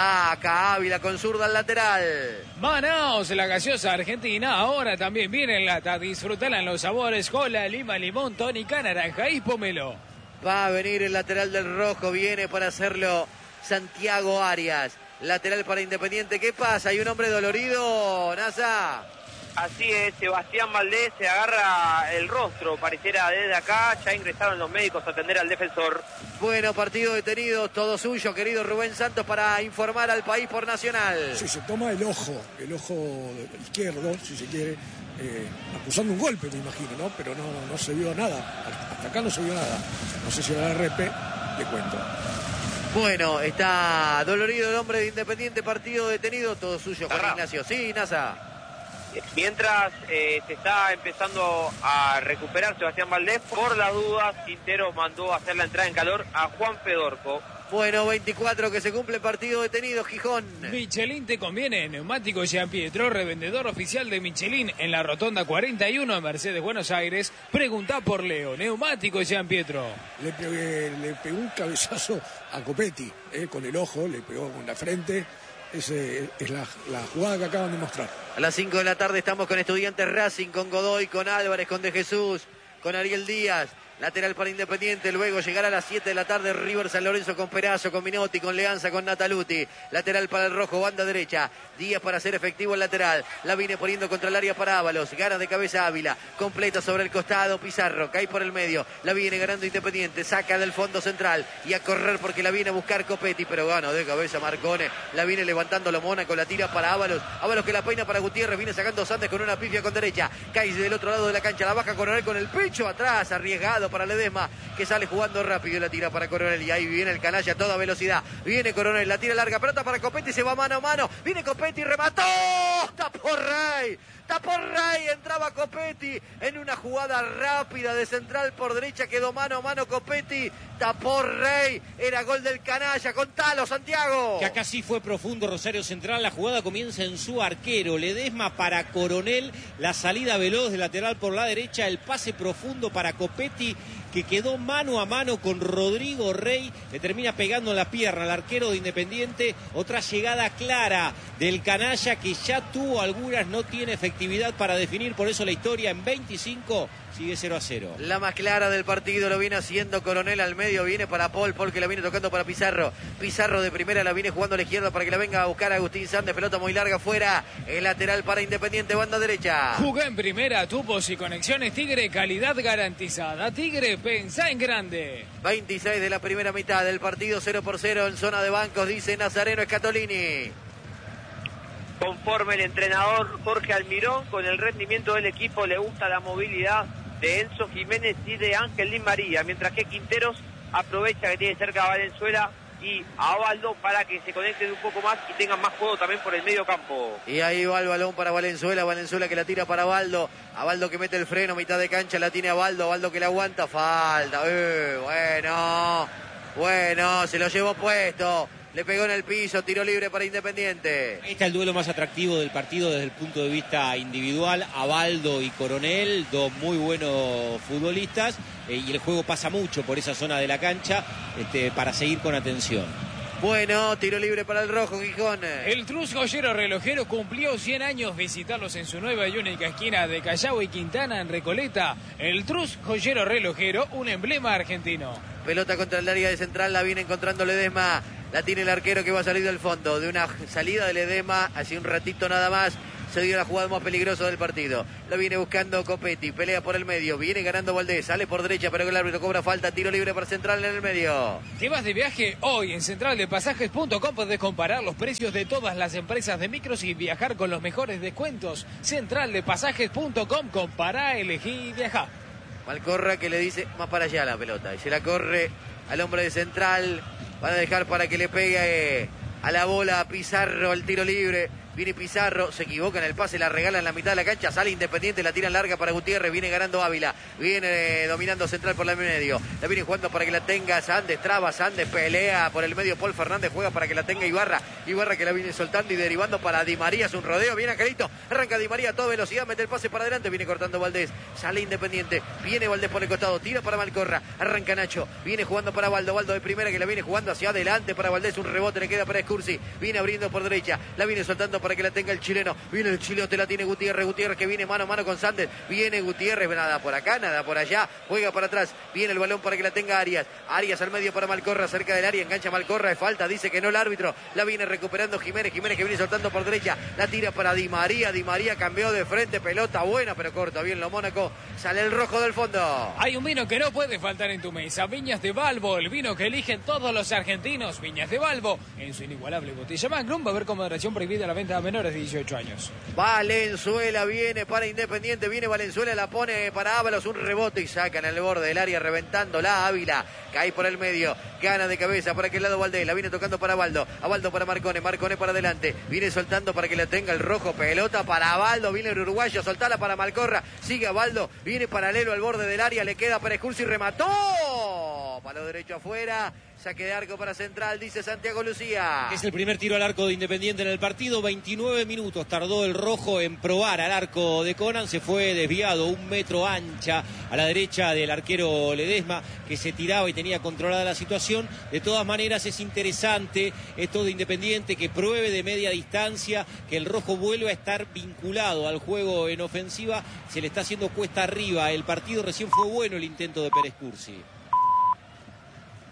saca Ávila con zurda al lateral. Manaos, la gaseosa argentina, ahora también viene en lata, disfrutala en los sabores, cola, lima, limón, tónica, naranja y pomelo. Va a venir el lateral del rojo, viene para hacerlo Santiago Arias, lateral para Independiente, ¿qué pasa? ¿Hay un hombre dolorido, Nasa? Así es, Sebastián Valdés se agarra el rostro, pareciera desde acá, ya ingresaron los médicos a atender al defensor. Bueno, partido detenido, todo suyo, querido Rubén Santos, para informar al país por Nacional. Sí, se toma el ojo, el ojo izquierdo, si se quiere, eh, acusando un golpe, me imagino, ¿no? Pero no, no se vio nada, hasta acá no se vio nada. No sé si va a R P, le cuento. Bueno, está dolorido el hombre de Independiente, partido detenido, todo suyo, Juan Ignacio. Sí, Nasa. Mientras eh, se está empezando a recuperar Sebastián Valdés, por las dudas, Quintero mandó a hacer la entrada en calor a Juan Fedorco. Bueno, veinticuatro que se cumple, partido detenido, Gijón. Michelin te conviene, neumático Jean Pietro, revendedor oficial de Michelin en la Rotonda cuarenta y uno en Mercedes, Buenos Aires. Preguntá por Leo, neumático Jean Pietro. Le, pegué, le pegó un cabezazo a Copetti, eh, con el ojo, le pegó con la frente. Esa es la, la jugada que acaban de mostrar. A las cinco de la tarde estamos con Estudiantes Racing, con Godoy, con Álvarez, con De Jesús, con Ariel Díaz. Lateral para Independiente, luego llegará a las siete de la tarde River San Lorenzo con Perazo, con Minotti, con Leanza, con Nataluti. Lateral para el rojo, banda derecha. Díaz para hacer efectivo el lateral. La viene poniendo contra el área para Ábalos. Gana de cabeza Ávila. Completa sobre el costado Pizarro. Cae por el medio. La viene ganando Independiente. Saca del fondo central. Y a correr porque la viene a buscar Copetti. Pero gana de cabeza Marcone. La viene levantando lo Mónaco. La tira para Ábalos. Ábalos que la peina para Gutiérrez. Viene sacando Sandes con una pifia con derecha. Cae del otro lado de la cancha. La baja Coronel con el pecho atrás. Arriesgado baldo para Ledesma, que sale jugando rápido y la tira para Coronel. Y ahí viene el canalla a toda velocidad. Viene Coronel, la tira larga, pelota para Copetti, se va mano a mano. Viene Copetti, remató. Tapó Rey. Tapó Rey, entraba Copetti en una jugada rápida de central por derecha, quedó mano a mano Copetti, tapó Rey, era gol del canalla. Contalo, Santiago. Que acá sí fue profundo Rosario Central, la jugada comienza en su arquero, Ledesma para Coronel, la salida veloz de lateral por la derecha, el pase profundo para Copetti, que quedó mano a mano con Rodrigo Rey, le termina pegando en la pierna al arquero de Independiente. Otra llegada clara del canalla que ya tuvo algunas, no tiene efectividad para definir, por eso la historia en veinticinco sigue cero a cero. La más clara del partido lo viene haciendo Coronel al medio, viene para Paul, Paul que la viene tocando para Pizarro, Pizarro de primera la viene jugando a la izquierda para que la venga a buscar a Agustín Sández, pelota muy larga afuera, el lateral para Independiente, banda derecha. Jugá en primera, tubos y conexiones Tigre, calidad garantizada. Tigre, pensá en grande. veintiséis de la primera mitad del partido, cero por cero en zona de bancos, dice Nazareno Scatolini. Conforme el entrenador Jorge Almirón, con el rendimiento del equipo le gusta la movilidad de Enzo Jiménez y de Ángel Di María, mientras que Quinteros aprovecha que tiene cerca a Valenzuela y a Ovaldo para que se conecten un poco más y tengan más juego también por el medio campo. Y ahí va el balón para Valenzuela, Valenzuela que la tira para Abaldo, Abaldo que mete el freno, mitad de cancha la tiene Abaldo, Abaldo que la aguanta, falta, eh, bueno, bueno, se lo llevó puesto. Le pegó en el piso, tiro libre para Independiente. Ahí está el duelo más atractivo del partido desde el punto de vista individual. Abaldo y Coronel, dos muy buenos futbolistas. Eh, y el juego pasa mucho por esa zona de la cancha este, para seguir con atención. Bueno, tiro libre para el rojo, Gijón. El Trus Joyero Relojero cumplió cien años. Visitarlos en su nueva y única esquina de Callao y Quintana en Recoleta. El Trus Joyero Relojero, un emblema argentino. Pelota contra el área de central, la viene encontrando Ledesma. La tiene el arquero que va a salir del fondo. De una salida de Ledesma, hace un ratito nada más, se dio la jugada más peligrosa del partido. La viene buscando Copetti, pelea por el medio, viene ganando Valdés, sale por derecha, pero el árbitro cobra falta, tiro libre para Central en el medio. ¿Te vas de viaje? Hoy en central de pasajes punto com podés comparar los precios de todas las empresas de micros y viajar con los mejores descuentos. central de pasajes punto com, compará, elegí y viajá. Malcorra que le dice más para allá la pelota y se la corre al hombre de Central. Van a dejar para que le pegue a la bola a Pizarro, el tiro libre. Viene Pizarro, se equivoca en el pase, la regala en la mitad de la cancha, sale Independiente, la tira larga para Gutiérrez, viene ganando Ávila, viene eh, dominando Central por el medio, la viene jugando para que la tenga Sández, traba Sández, pelea por el medio Paul Fernández, juega para que la tenga Ibarra, Ibarra que la viene soltando y derivando para Di María, es un rodeo, viene Angelito, arranca Di María a toda velocidad, mete el pase para adelante, viene cortando Valdés, sale Independiente, viene Valdés por el costado, tira para Malcorra, arranca Nacho, viene jugando para Valdo, Valdo de primera que la viene jugando hacia adelante para Valdés, un rebote le queda para Escursi, viene abriendo por derecha, la viene soltando para que la tenga el chileno, viene el chilote, la tiene Gutiérrez, Gutiérrez que viene mano a mano con Sández, viene Gutiérrez, nada por acá, nada por allá, juega para atrás, viene el balón para que la tenga Arias, Arias al medio para Malcorra, cerca del área, engancha Malcorra, es falta, dice que no el árbitro, la viene recuperando Jiménez, Jiménez que viene soltando por derecha, la tira para Di María, Di María cambió de frente, pelota buena, pero corta bien lo Mónaco, sale el rojo del fondo. Hay un vino que no puede faltar en tu mesa, Viñas de Balbo, el vino que eligen todos los argentinos, Viñas de Balbo, en su inigualable botella Magnum, va a haber con moderación prohibida la venta a menores de dieciocho años. Valenzuela viene para Independiente, viene Valenzuela, la pone para Ábalos, un rebote y sacan al borde del área, reventando la Ávila, cae por el medio, gana de cabeza por aquel lado Valdés, la viene tocando para Abaldo, Abaldo para Marcone, Marcone para adelante, viene soltando para que la tenga el rojo, pelota para Abaldo, viene el uruguayo, soltala para Malcorra, sigue Abaldo, viene paralelo al borde del área, le queda para Escursi y remató, palo derecho afuera. Saque de arco para Central, dice Santiago Lucía. Es el primer tiro al arco de Independiente en el partido. veintinueve minutos tardó el rojo en probar al arco de Conan. Se fue desviado un metro ancha a la derecha del arquero Ledesma, que se tiraba y tenía controlada la situación. De todas maneras es interesante esto de Independiente, que pruebe de media distancia, que el rojo vuelva a estar vinculado al juego en ofensiva. Se le está haciendo cuesta arriba el partido. Recién fue bueno el intento de Pérez Cursi.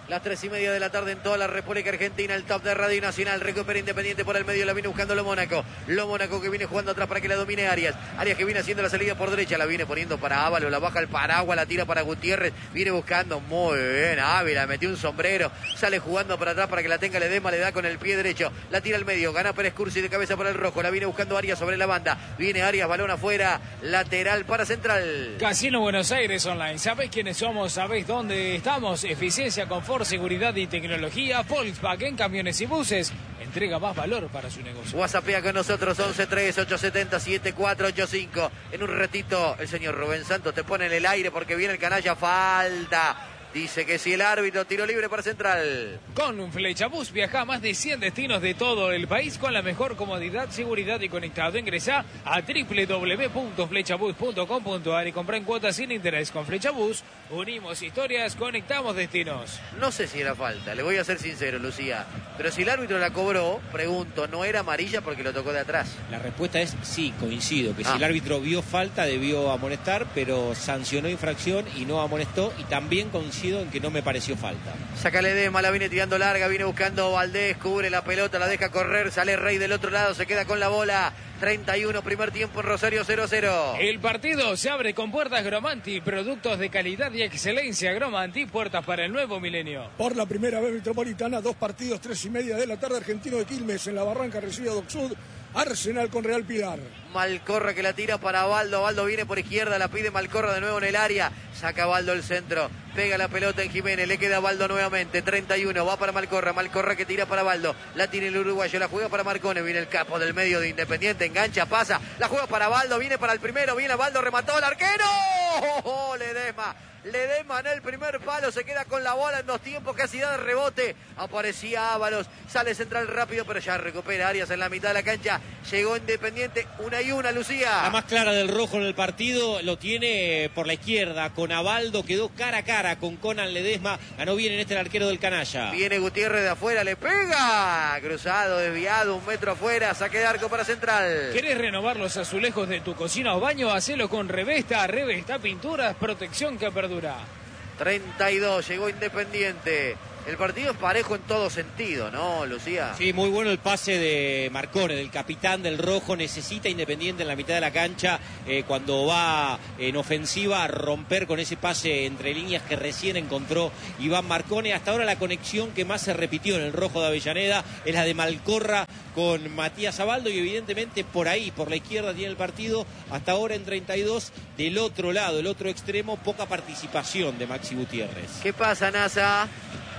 Las tres y media de la tarde en toda la República Argentina, el top de Radio Nacional. Recupera Independiente por el medio, la viene buscando lo Mónaco. Lo Mónaco que viene jugando atrás para que la domine Arias. Arias que viene haciendo la salida por derecha, la viene poniendo para Ábalos, la baja el paraguas, la tira para Gutiérrez. Viene buscando muy bien Ávila, metió un sombrero, sale jugando para atrás para que la tenga Ledesma, le da con el pie derecho. La tira al medio, gana Pérez Cursi de cabeza para el rojo. La viene buscando Arias sobre la banda. Viene Arias, balón afuera, lateral para Central. Casino Buenos Aires Online. ¿Sabés quiénes somos? ¿Sabés dónde estamos? Eficiencia, confort, seguridad y tecnología. Volkswagen, camiones y buses. Entrega más valor para su negocio. WhatsAppea con nosotros once tres ocho siete cero siete cuatro ocho cinco. En un ratito el señor Rubén Santos te pone en el aire porque viene el canalla. Falta. Dice que si el árbitro, tiro libre para Central. Con Flechabús viaja a más de cien destinos de todo el país con la mejor comodidad, seguridad y conectado. Ingresa a doble u doble u doble u punto flechabús punto com punto a r y compra en cuotas sin interés. Con Flechabús unimos historias, conectamos destinos. No sé si era falta, le voy a ser sincero, Lucía. Pero si el árbitro la cobró, pregunto, ¿no era amarilla porque lo tocó de atrás? La respuesta es sí, coincido, que Ah. si el árbitro vio falta debió amonestar, pero sancionó infracción y no amonestó, y también coincido en que no me pareció falta. Saca Ledesma, la viene tirando larga, viene buscando Valdés, cubre la pelota, la deja correr, sale Rey del otro lado, se queda con la bola. treinta y uno, primer tiempo en Rosario, cero cero. El partido se abre con puertas Gromanti, productos de calidad y excelencia. Gromanti, puertas para el nuevo milenio. Por la primera vez metropolitana, dos partidos, tres y media de la tarde. Argentino de Quilmes en la Barranca recibe a Doc Sud. Arsenal con Real Pilar. Malcorra que la tira para Baldo. Baldo viene por izquierda, la pide Malcorra de nuevo en el área. Saca Baldo el centro. Pega la pelota en Jiménez. Le queda Baldo nuevamente. treinta y uno. Va para Malcorra. Malcorra que tira para Baldo. La tiene el uruguayo. La juega para Marcone. Viene el capo del medio de Independiente. Engancha, pasa. La juega para Baldo. Viene para el primero. Viene Baldo. Remató el arquero. ¡Oh, Ledesma! Ledesma en el primer palo, se queda con la bola en dos tiempos, casi da de rebote. Aparecía Ábalos, sale Central rápido, pero ya recupera Arias en la mitad de la cancha. Llegó Independiente, una y una, Lucía. La más clara del rojo en el partido lo tiene por la izquierda, con Abaldo, quedó cara a cara con Conan Ledesma. Ganó bien en este el arquero del canalla. Viene Gutiérrez de afuera, le pega. Cruzado, desviado, un metro afuera, saque de arco para Central. ¿Querés renovar los azulejos de tu cocina o baño? Hacelo con Revesta. Revesta Pinturas, protección que perdura. treinta y dos, llegó Independiente. El partido es parejo en todo sentido, ¿no, Lucía? Sí, muy bueno el pase de Marcone, del capitán del rojo. Necesita Independiente en la mitad de la cancha, eh, cuando va en ofensiva, a romper con ese pase entre líneas que recién encontró Iván Marcone. Hasta ahora la conexión que más se repitió en el rojo de Avellaneda es la de Malcorra con Matías Abaldo, y evidentemente por ahí, por la izquierda tiene el partido. Hasta ahora en treinta y dos, del otro lado, el otro extremo, poca participación de Maxi Gutiérrez. ¿Qué pasa, NASA?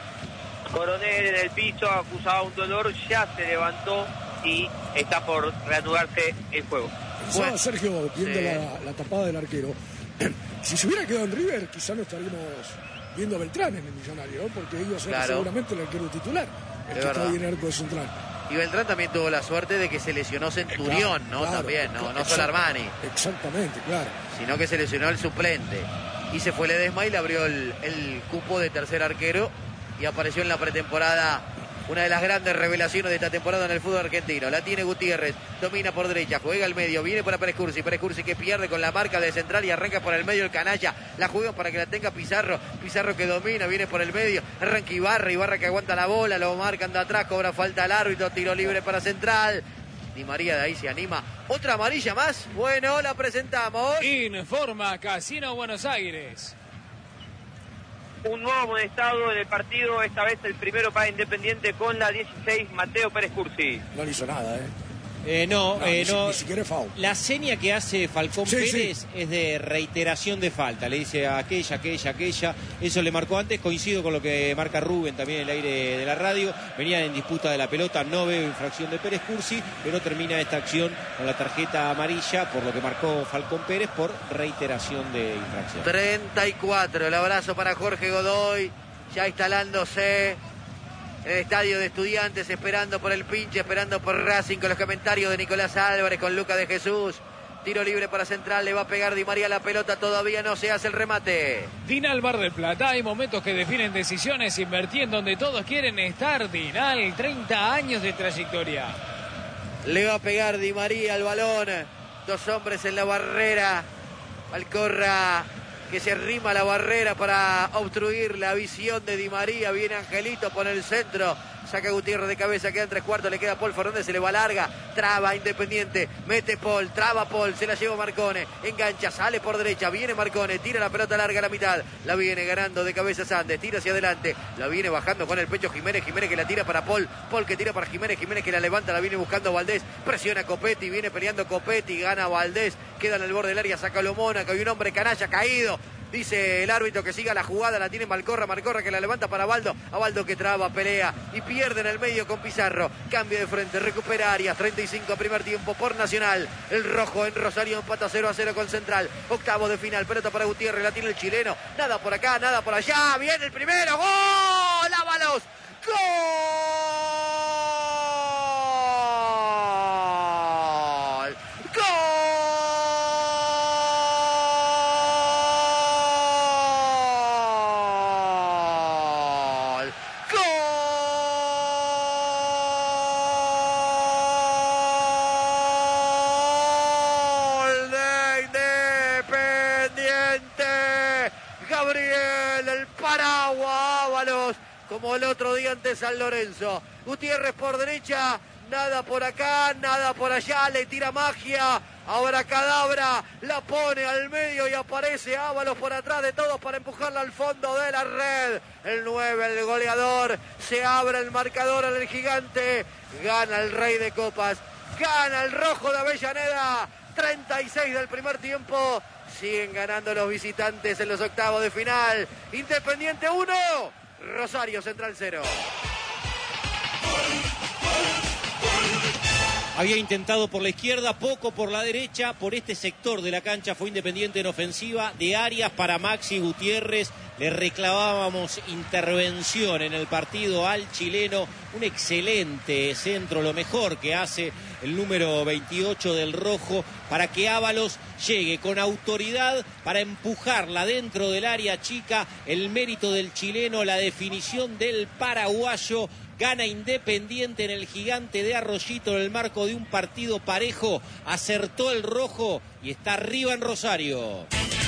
Coronel en el piso, acusaba un dolor, ya se levantó y está por reanudarse el juego. Pensaba Bueno, Sergio, viendo sí. la, la tapada del arquero. Si se hubiera quedado en River, quizá no estaríamos viendo a Beltrán en el Millonario, ¿no? Porque iba a ser Claro. seguramente el arquero titular, el Es que está verdad. ahí en el arco de Central. Y Beltrán también tuvo la suerte de que se lesionó Centurión, ¿no? Claro, También, ¿no? claro, No solo Armani, Exactamente, claro. sino que se lesionó el suplente. Y se fue Ledesma y le abrió el, el cupo de tercer arquero y apareció en la pretemporada una de las grandes revelaciones de esta temporada en el fútbol argentino. La tiene Gutiérrez, domina por derecha, juega al medio, viene para Pérez Cursi, Pérez Cursi que pierde con la marca de Central y arranca por el medio el canalla. La juega para que la tenga Pizarro, Pizarro que domina, viene por el medio, arranca Ibarra, Ibarra que aguanta la bola, lo marcan de atrás, cobra falta al árbitro, tiro libre para Central. Di María de ahí se anima. Otra amarilla más. Bueno, la presentamos. Informa Casino Buenos Aires. Un nuevo amonestado en el partido, esta vez el primero para Independiente con la dieciséis, Mateo Pérez Cursi. No le hizo nada, ¿eh? Eh, no, No, eh, ni, si- no. ni siquiera es foul. La seña que hace Falcón Sí, Pérez sí. es de reiteración de falta. Le dice a aquella, aquella, aquella. Eso le marcó antes. Coincido con lo que marca Rubén también en el aire de la radio. Venían en disputa de la pelota. No veo infracción de Pérez Cursi, pero termina esta acción con la tarjeta amarilla por lo que marcó Falcón Pérez por reiteración de infracción. treinta y cuatro. El abrazo para Jorge Godoy. Ya instalándose en el estadio de Estudiantes, esperando por el pinche, esperando por Racing, con los comentarios de Nicolás Álvarez, con Lucas de Jesús. Tiro libre para Central, le va a pegar Di María la pelota, todavía no se hace el remate. Dinal Bar del Plata, hay momentos que definen decisiones, invertí en donde todos quieren estar. Dinal, treinta años de trayectoria. Le va a pegar Di María al balón. Dos hombres en la barrera. Malcorra que se arrima a la barrera para obstruir la visión de Di María. Viene Angelito por el centro. Saca Gutiérrez de cabeza, queda en tres cuartos, le queda Paul Fernández, se le va larga, traba Independiente, mete Paul, traba Paul, se la lleva Marcone, engancha, sale por derecha, viene Marcone, tira la pelota larga a la mitad, la viene ganando de cabeza Sandes, tira hacia adelante, la viene bajando con el pecho Jiménez, Jiménez que la tira para Paul, Paul que tira para Jiménez, Jiménez que la levanta, la viene buscando Valdés, presiona Copetti, viene peleando Copetti, gana Valdés, queda en el borde del área, saca Lomona, que hay un hombre canalla caído. Dice el árbitro que siga la jugada, la tiene Malcorra, Malcorra que la levanta para Baldo, a Baldo que traba, pelea y pierde en el medio con Pizarro, cambio de frente, recupera Arias, treinta y cinco primer tiempo por Nacional, el rojo en Rosario empata cero a cero con Central, octavo de final, pelota para Gutiérrez, la tiene el chileno, nada por acá, nada por allá, viene el primero, ¡gol! ¡Ábalos! ¡Gol! ¡Gol! Como el otro día ante San Lorenzo. Gutiérrez por derecha, nada por acá, nada por allá, le tira magia. Ahora Cadabra la pone al medio y aparece Ábalos por atrás de todos para empujarla al fondo de la red. El nueve, el goleador, se abre el marcador al Gigante. Gana el Rey de Copas, gana el rojo de Avellaneda. treinta y seis del primer tiempo. Siguen ganando los visitantes en los octavos de final. Independiente uno. Rosario Central cero. Había intentado por la izquierda, poco por la derecha. Por este sector de la cancha fue Independiente en ofensiva. De Arias para Maxi Gutiérrez. Le reclamábamos intervención en el partido al chileno. Un excelente centro, lo mejor que hace el número veintiocho del rojo, para que Ábalos llegue con autoridad para empujarla dentro del área chica. El mérito del chileno, la definición del paraguayo. Gana Independiente en el Gigante de Arroyito en el marco de un partido parejo. Acertó el rojo y está arriba en Rosario.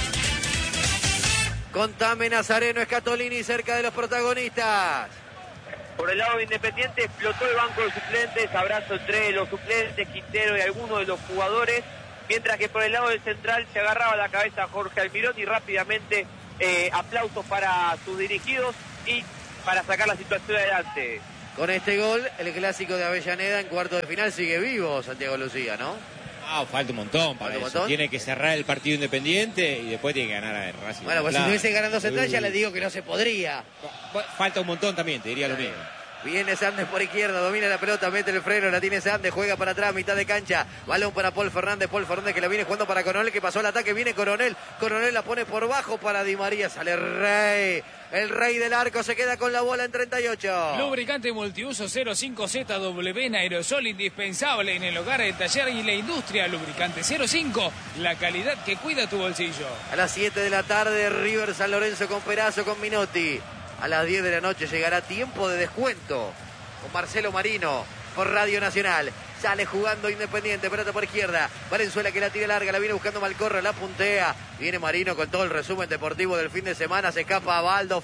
Contame, Nazareno Escatolini cerca de los protagonistas. Por el lado de Independiente explotó el banco de suplentes, abrazo entre los suplentes, Quintero y algunos de los jugadores, mientras que por el lado del Central se agarraba la cabeza Jorge Almirón y rápidamente eh, aplausos para sus dirigidos y para sacar la situación adelante. Con este gol, el clásico de Avellaneda en cuarto de final sigue vivo, Santiago Lucía, ¿no? Ah, falta un montón para eso. Montón? Tiene que cerrar el partido Independiente y después tiene que ganar a Racing. Bueno, pues si estuviese ganando Central ya le digo que no se podría. Falta un montón también, te diría lo mismo. Viene Sandes por izquierda, domina la pelota, mete el freno, la tiene Sandes, juega para atrás, mitad de cancha, balón para Paul Fernández, Paul Fernández que la viene jugando para Coronel, que pasó el ataque, viene Coronel, Coronel la pone por bajo para Di María, sale Rey, el Rey del arco se queda con la bola en treinta y ocho. Lubricante multiuso cero cinco Z W en aerosol, indispensable en el hogar, el taller y la industria. Lubricante cero cinco, la calidad que cuida tu bolsillo. A las siete de la tarde, River San Lorenzo con Perazo, con Minotti. A las diez de la noche llegará Tiempo de Descuento con Marcelo Marino por Radio Nacional. Sale jugando Independiente, pelota por izquierda. Valenzuela que la tira larga, la viene buscando Malcorra, la puntea. Viene Marino con todo el resumen deportivo del fin de semana. Se escapa a Baldo,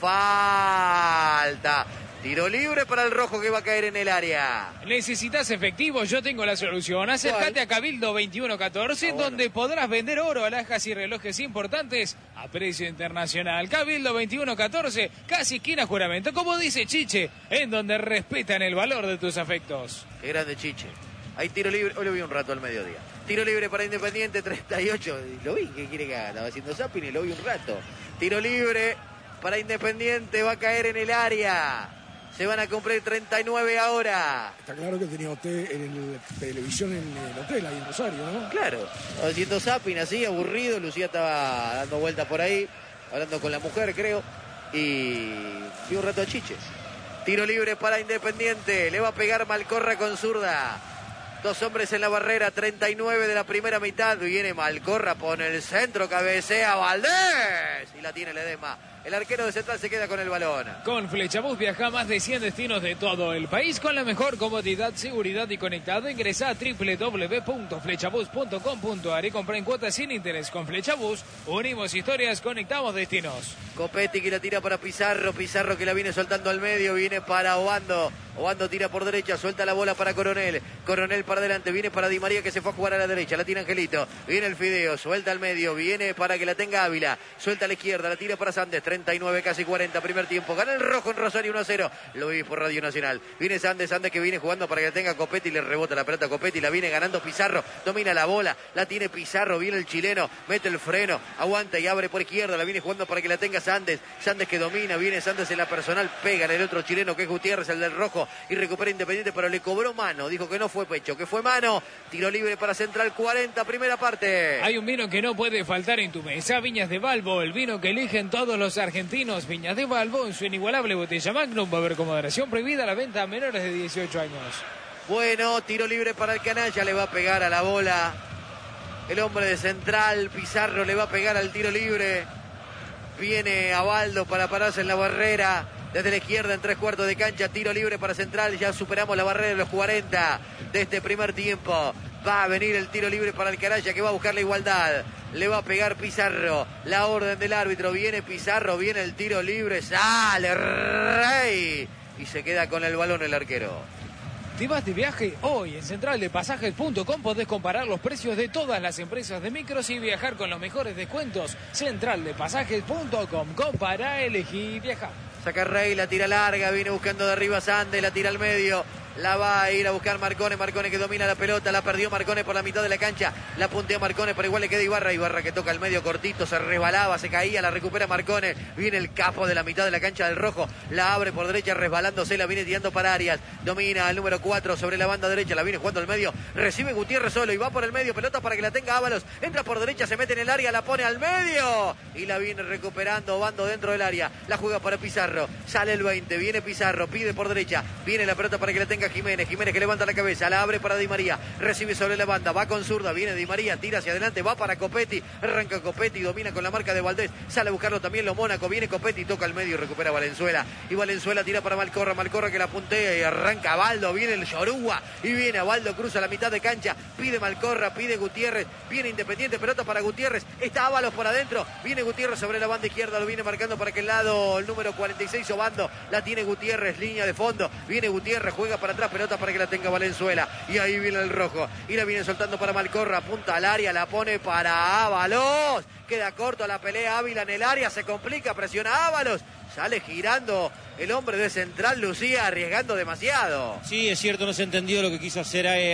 falta. Tiro libre para el rojo que va a caer en el área. ¿Necesitas efectivo? Yo tengo la solución. Acércate a Cabildo veintiuno catorce, ah, bueno. donde podrás vender oro, alhajas y relojes importantes a precio internacional. Cabildo veintiuno catorce, casi esquina Juramento. Como dice Chiche, en donde respetan el valor de tus afectos. Qué grande Chiche. Hay tiro libre, hoy lo vi un rato al mediodía. Tiro libre para Independiente, treinta y ocho. Lo vi, ¿qué quiere que haga? Estaba haciendo zapping y lo vi un rato. Tiro libre para Independiente, va a caer en el área. Se van a cumplir treinta y nueve ahora. Está claro que tenía hotel, en el, televisión en el hotel, ahí en Rosario, ¿no? Claro, haciendo zapping así, aburrido. Lucía estaba dando vueltas por ahí, hablando con la mujer, creo. Y vi un rato a Chiches. Tiro libre para Independiente. Le va a pegar Malcorra con zurda. Dos hombres en la barrera, treinta y nueve de la primera mitad. Viene Malcorra, pone el centro, cabecea Valdés. Y la tiene Ledesma. El arquero de Central se queda con el balón. Con Flechabús viaja a más de cien destinos de todo el país con la mejor comodidad, seguridad y conectado. Ingresa a doble u doble u doble u punto flechabús punto com punto a r y compra en cuotas sin interés. Con Flechabús unimos historias, conectamos destinos. Copetti que la tira para Pizarro, Pizarro que la viene soltando al medio, viene para Obando, Obando tira por derecha, suelta la bola para Coronel, Coronel para adelante, viene para Di María que se fue a jugar a la derecha, la tira Angelito, viene el Fideo, suelta al medio, viene para que la tenga Ávila, suelta a la izquierda, la tira para Sandes, treinta y nueve, casi cuarenta, primer tiempo, gana el rojo en Rosario uno a cero, lo vi por Radio Nacional, viene Sandes, Sandes que viene jugando para que la tenga Copetti, le rebota la pelota a Copetti, la viene ganando Pizarro, domina la bola, la tiene Pizarro, viene el chileno, mete el freno, aguanta y abre por izquierda, la viene jugando para que la tenga Sandes, Sandes que domina, viene Sandes en la personal, pega en el otro chileno que es Gutiérrez, el del rojo, y recupera Independiente, pero le cobró mano, dijo que no fue pecho, que fue mano, tiro libre para Central, cuarenta, primera parte. Hay un vino que no puede faltar en tu mesa, Viñas de Balbo, el vino que eligen todos los argentinos. Viñas de Balbo en su inigualable botella Magnum, va a haber con moderación, prohibida la venta a menores de dieciocho años. Bueno, tiro libre para el canalla, le va a pegar a la bola el hombre de Central, Pizarro le va a pegar al tiro libre, viene Abaldo para pararse en la barrera, desde la izquierda en tres cuartos de cancha, tiro libre para Central, ya superamos la barrera de los cuarenta de este primer tiempo, va a venir el tiro libre para el canalla que va a buscar la igualdad, le va a pegar Pizarro, la orden del árbitro, viene Pizarro, viene el tiro libre, sale Rey y se queda con el balón el arquero. Te vas de viaje hoy en central de pasajes punto com. Podés comparar los precios de todas las empresas de micros y viajar con los mejores descuentos. central de pasajes punto com. Compara, elegí, viajar. Saca Rey, la tira larga, viene buscando de arriba Sandes, la tira al medio. La va a ir a buscar Marcone, Marcone que domina la pelota, la perdió Marcone por la mitad de la cancha, la puntea Marcone, pero igual le queda Ibarra, Ibarra que toca el medio cortito, se resbalaba, se caía, la recupera Marcone, viene el capo de la mitad de la cancha del rojo, la abre por derecha resbalándose, la viene tirando para Arias, domina el número cuatro sobre la banda derecha, la viene jugando al medio, recibe Gutiérrez solo y va por el medio, pelota para que la tenga Ábalos, entra por derecha, se mete en el área, la pone al medio y la viene recuperando, Obando dentro del área, la juega para Pizarro, sale el veinte, viene Pizarro, pide por derecha, viene la pelota para que la tenga Jiménez, Jiménez que levanta la cabeza, la abre para Di María, recibe sobre la banda, va con zurda, viene Di María, tira hacia adelante, va para Copetti, arranca Copetti, domina con la marca de Valdés, sale a buscarlo también lo Mónaco, viene Copetti, toca al medio y recupera Valenzuela, y Valenzuela tira para Malcorra, Malcorra que la puntea y arranca Baldo, viene el Yorúa, y viene Baldo, cruza la mitad de cancha, pide Malcorra, pide Gutiérrez, viene Independiente, pelota para Gutiérrez, está Ábalos por adentro, viene Gutiérrez sobre la banda izquierda, lo viene marcando para aquel lado el número cuarenta y seis Obando, la tiene Gutiérrez, línea de fondo, viene Gutiérrez, juega para atrás, pelota para que la tenga Valenzuela, y ahí viene el rojo, y la viene soltando para Malcorra, apunta al área, la pone para Ábalos, queda corto la pelea Ávila en el área, se complica, presiona Ábalos, sale girando el hombre de Central, Lucía, arriesgando demasiado. Sí, es cierto, no se entendió lo que quiso hacer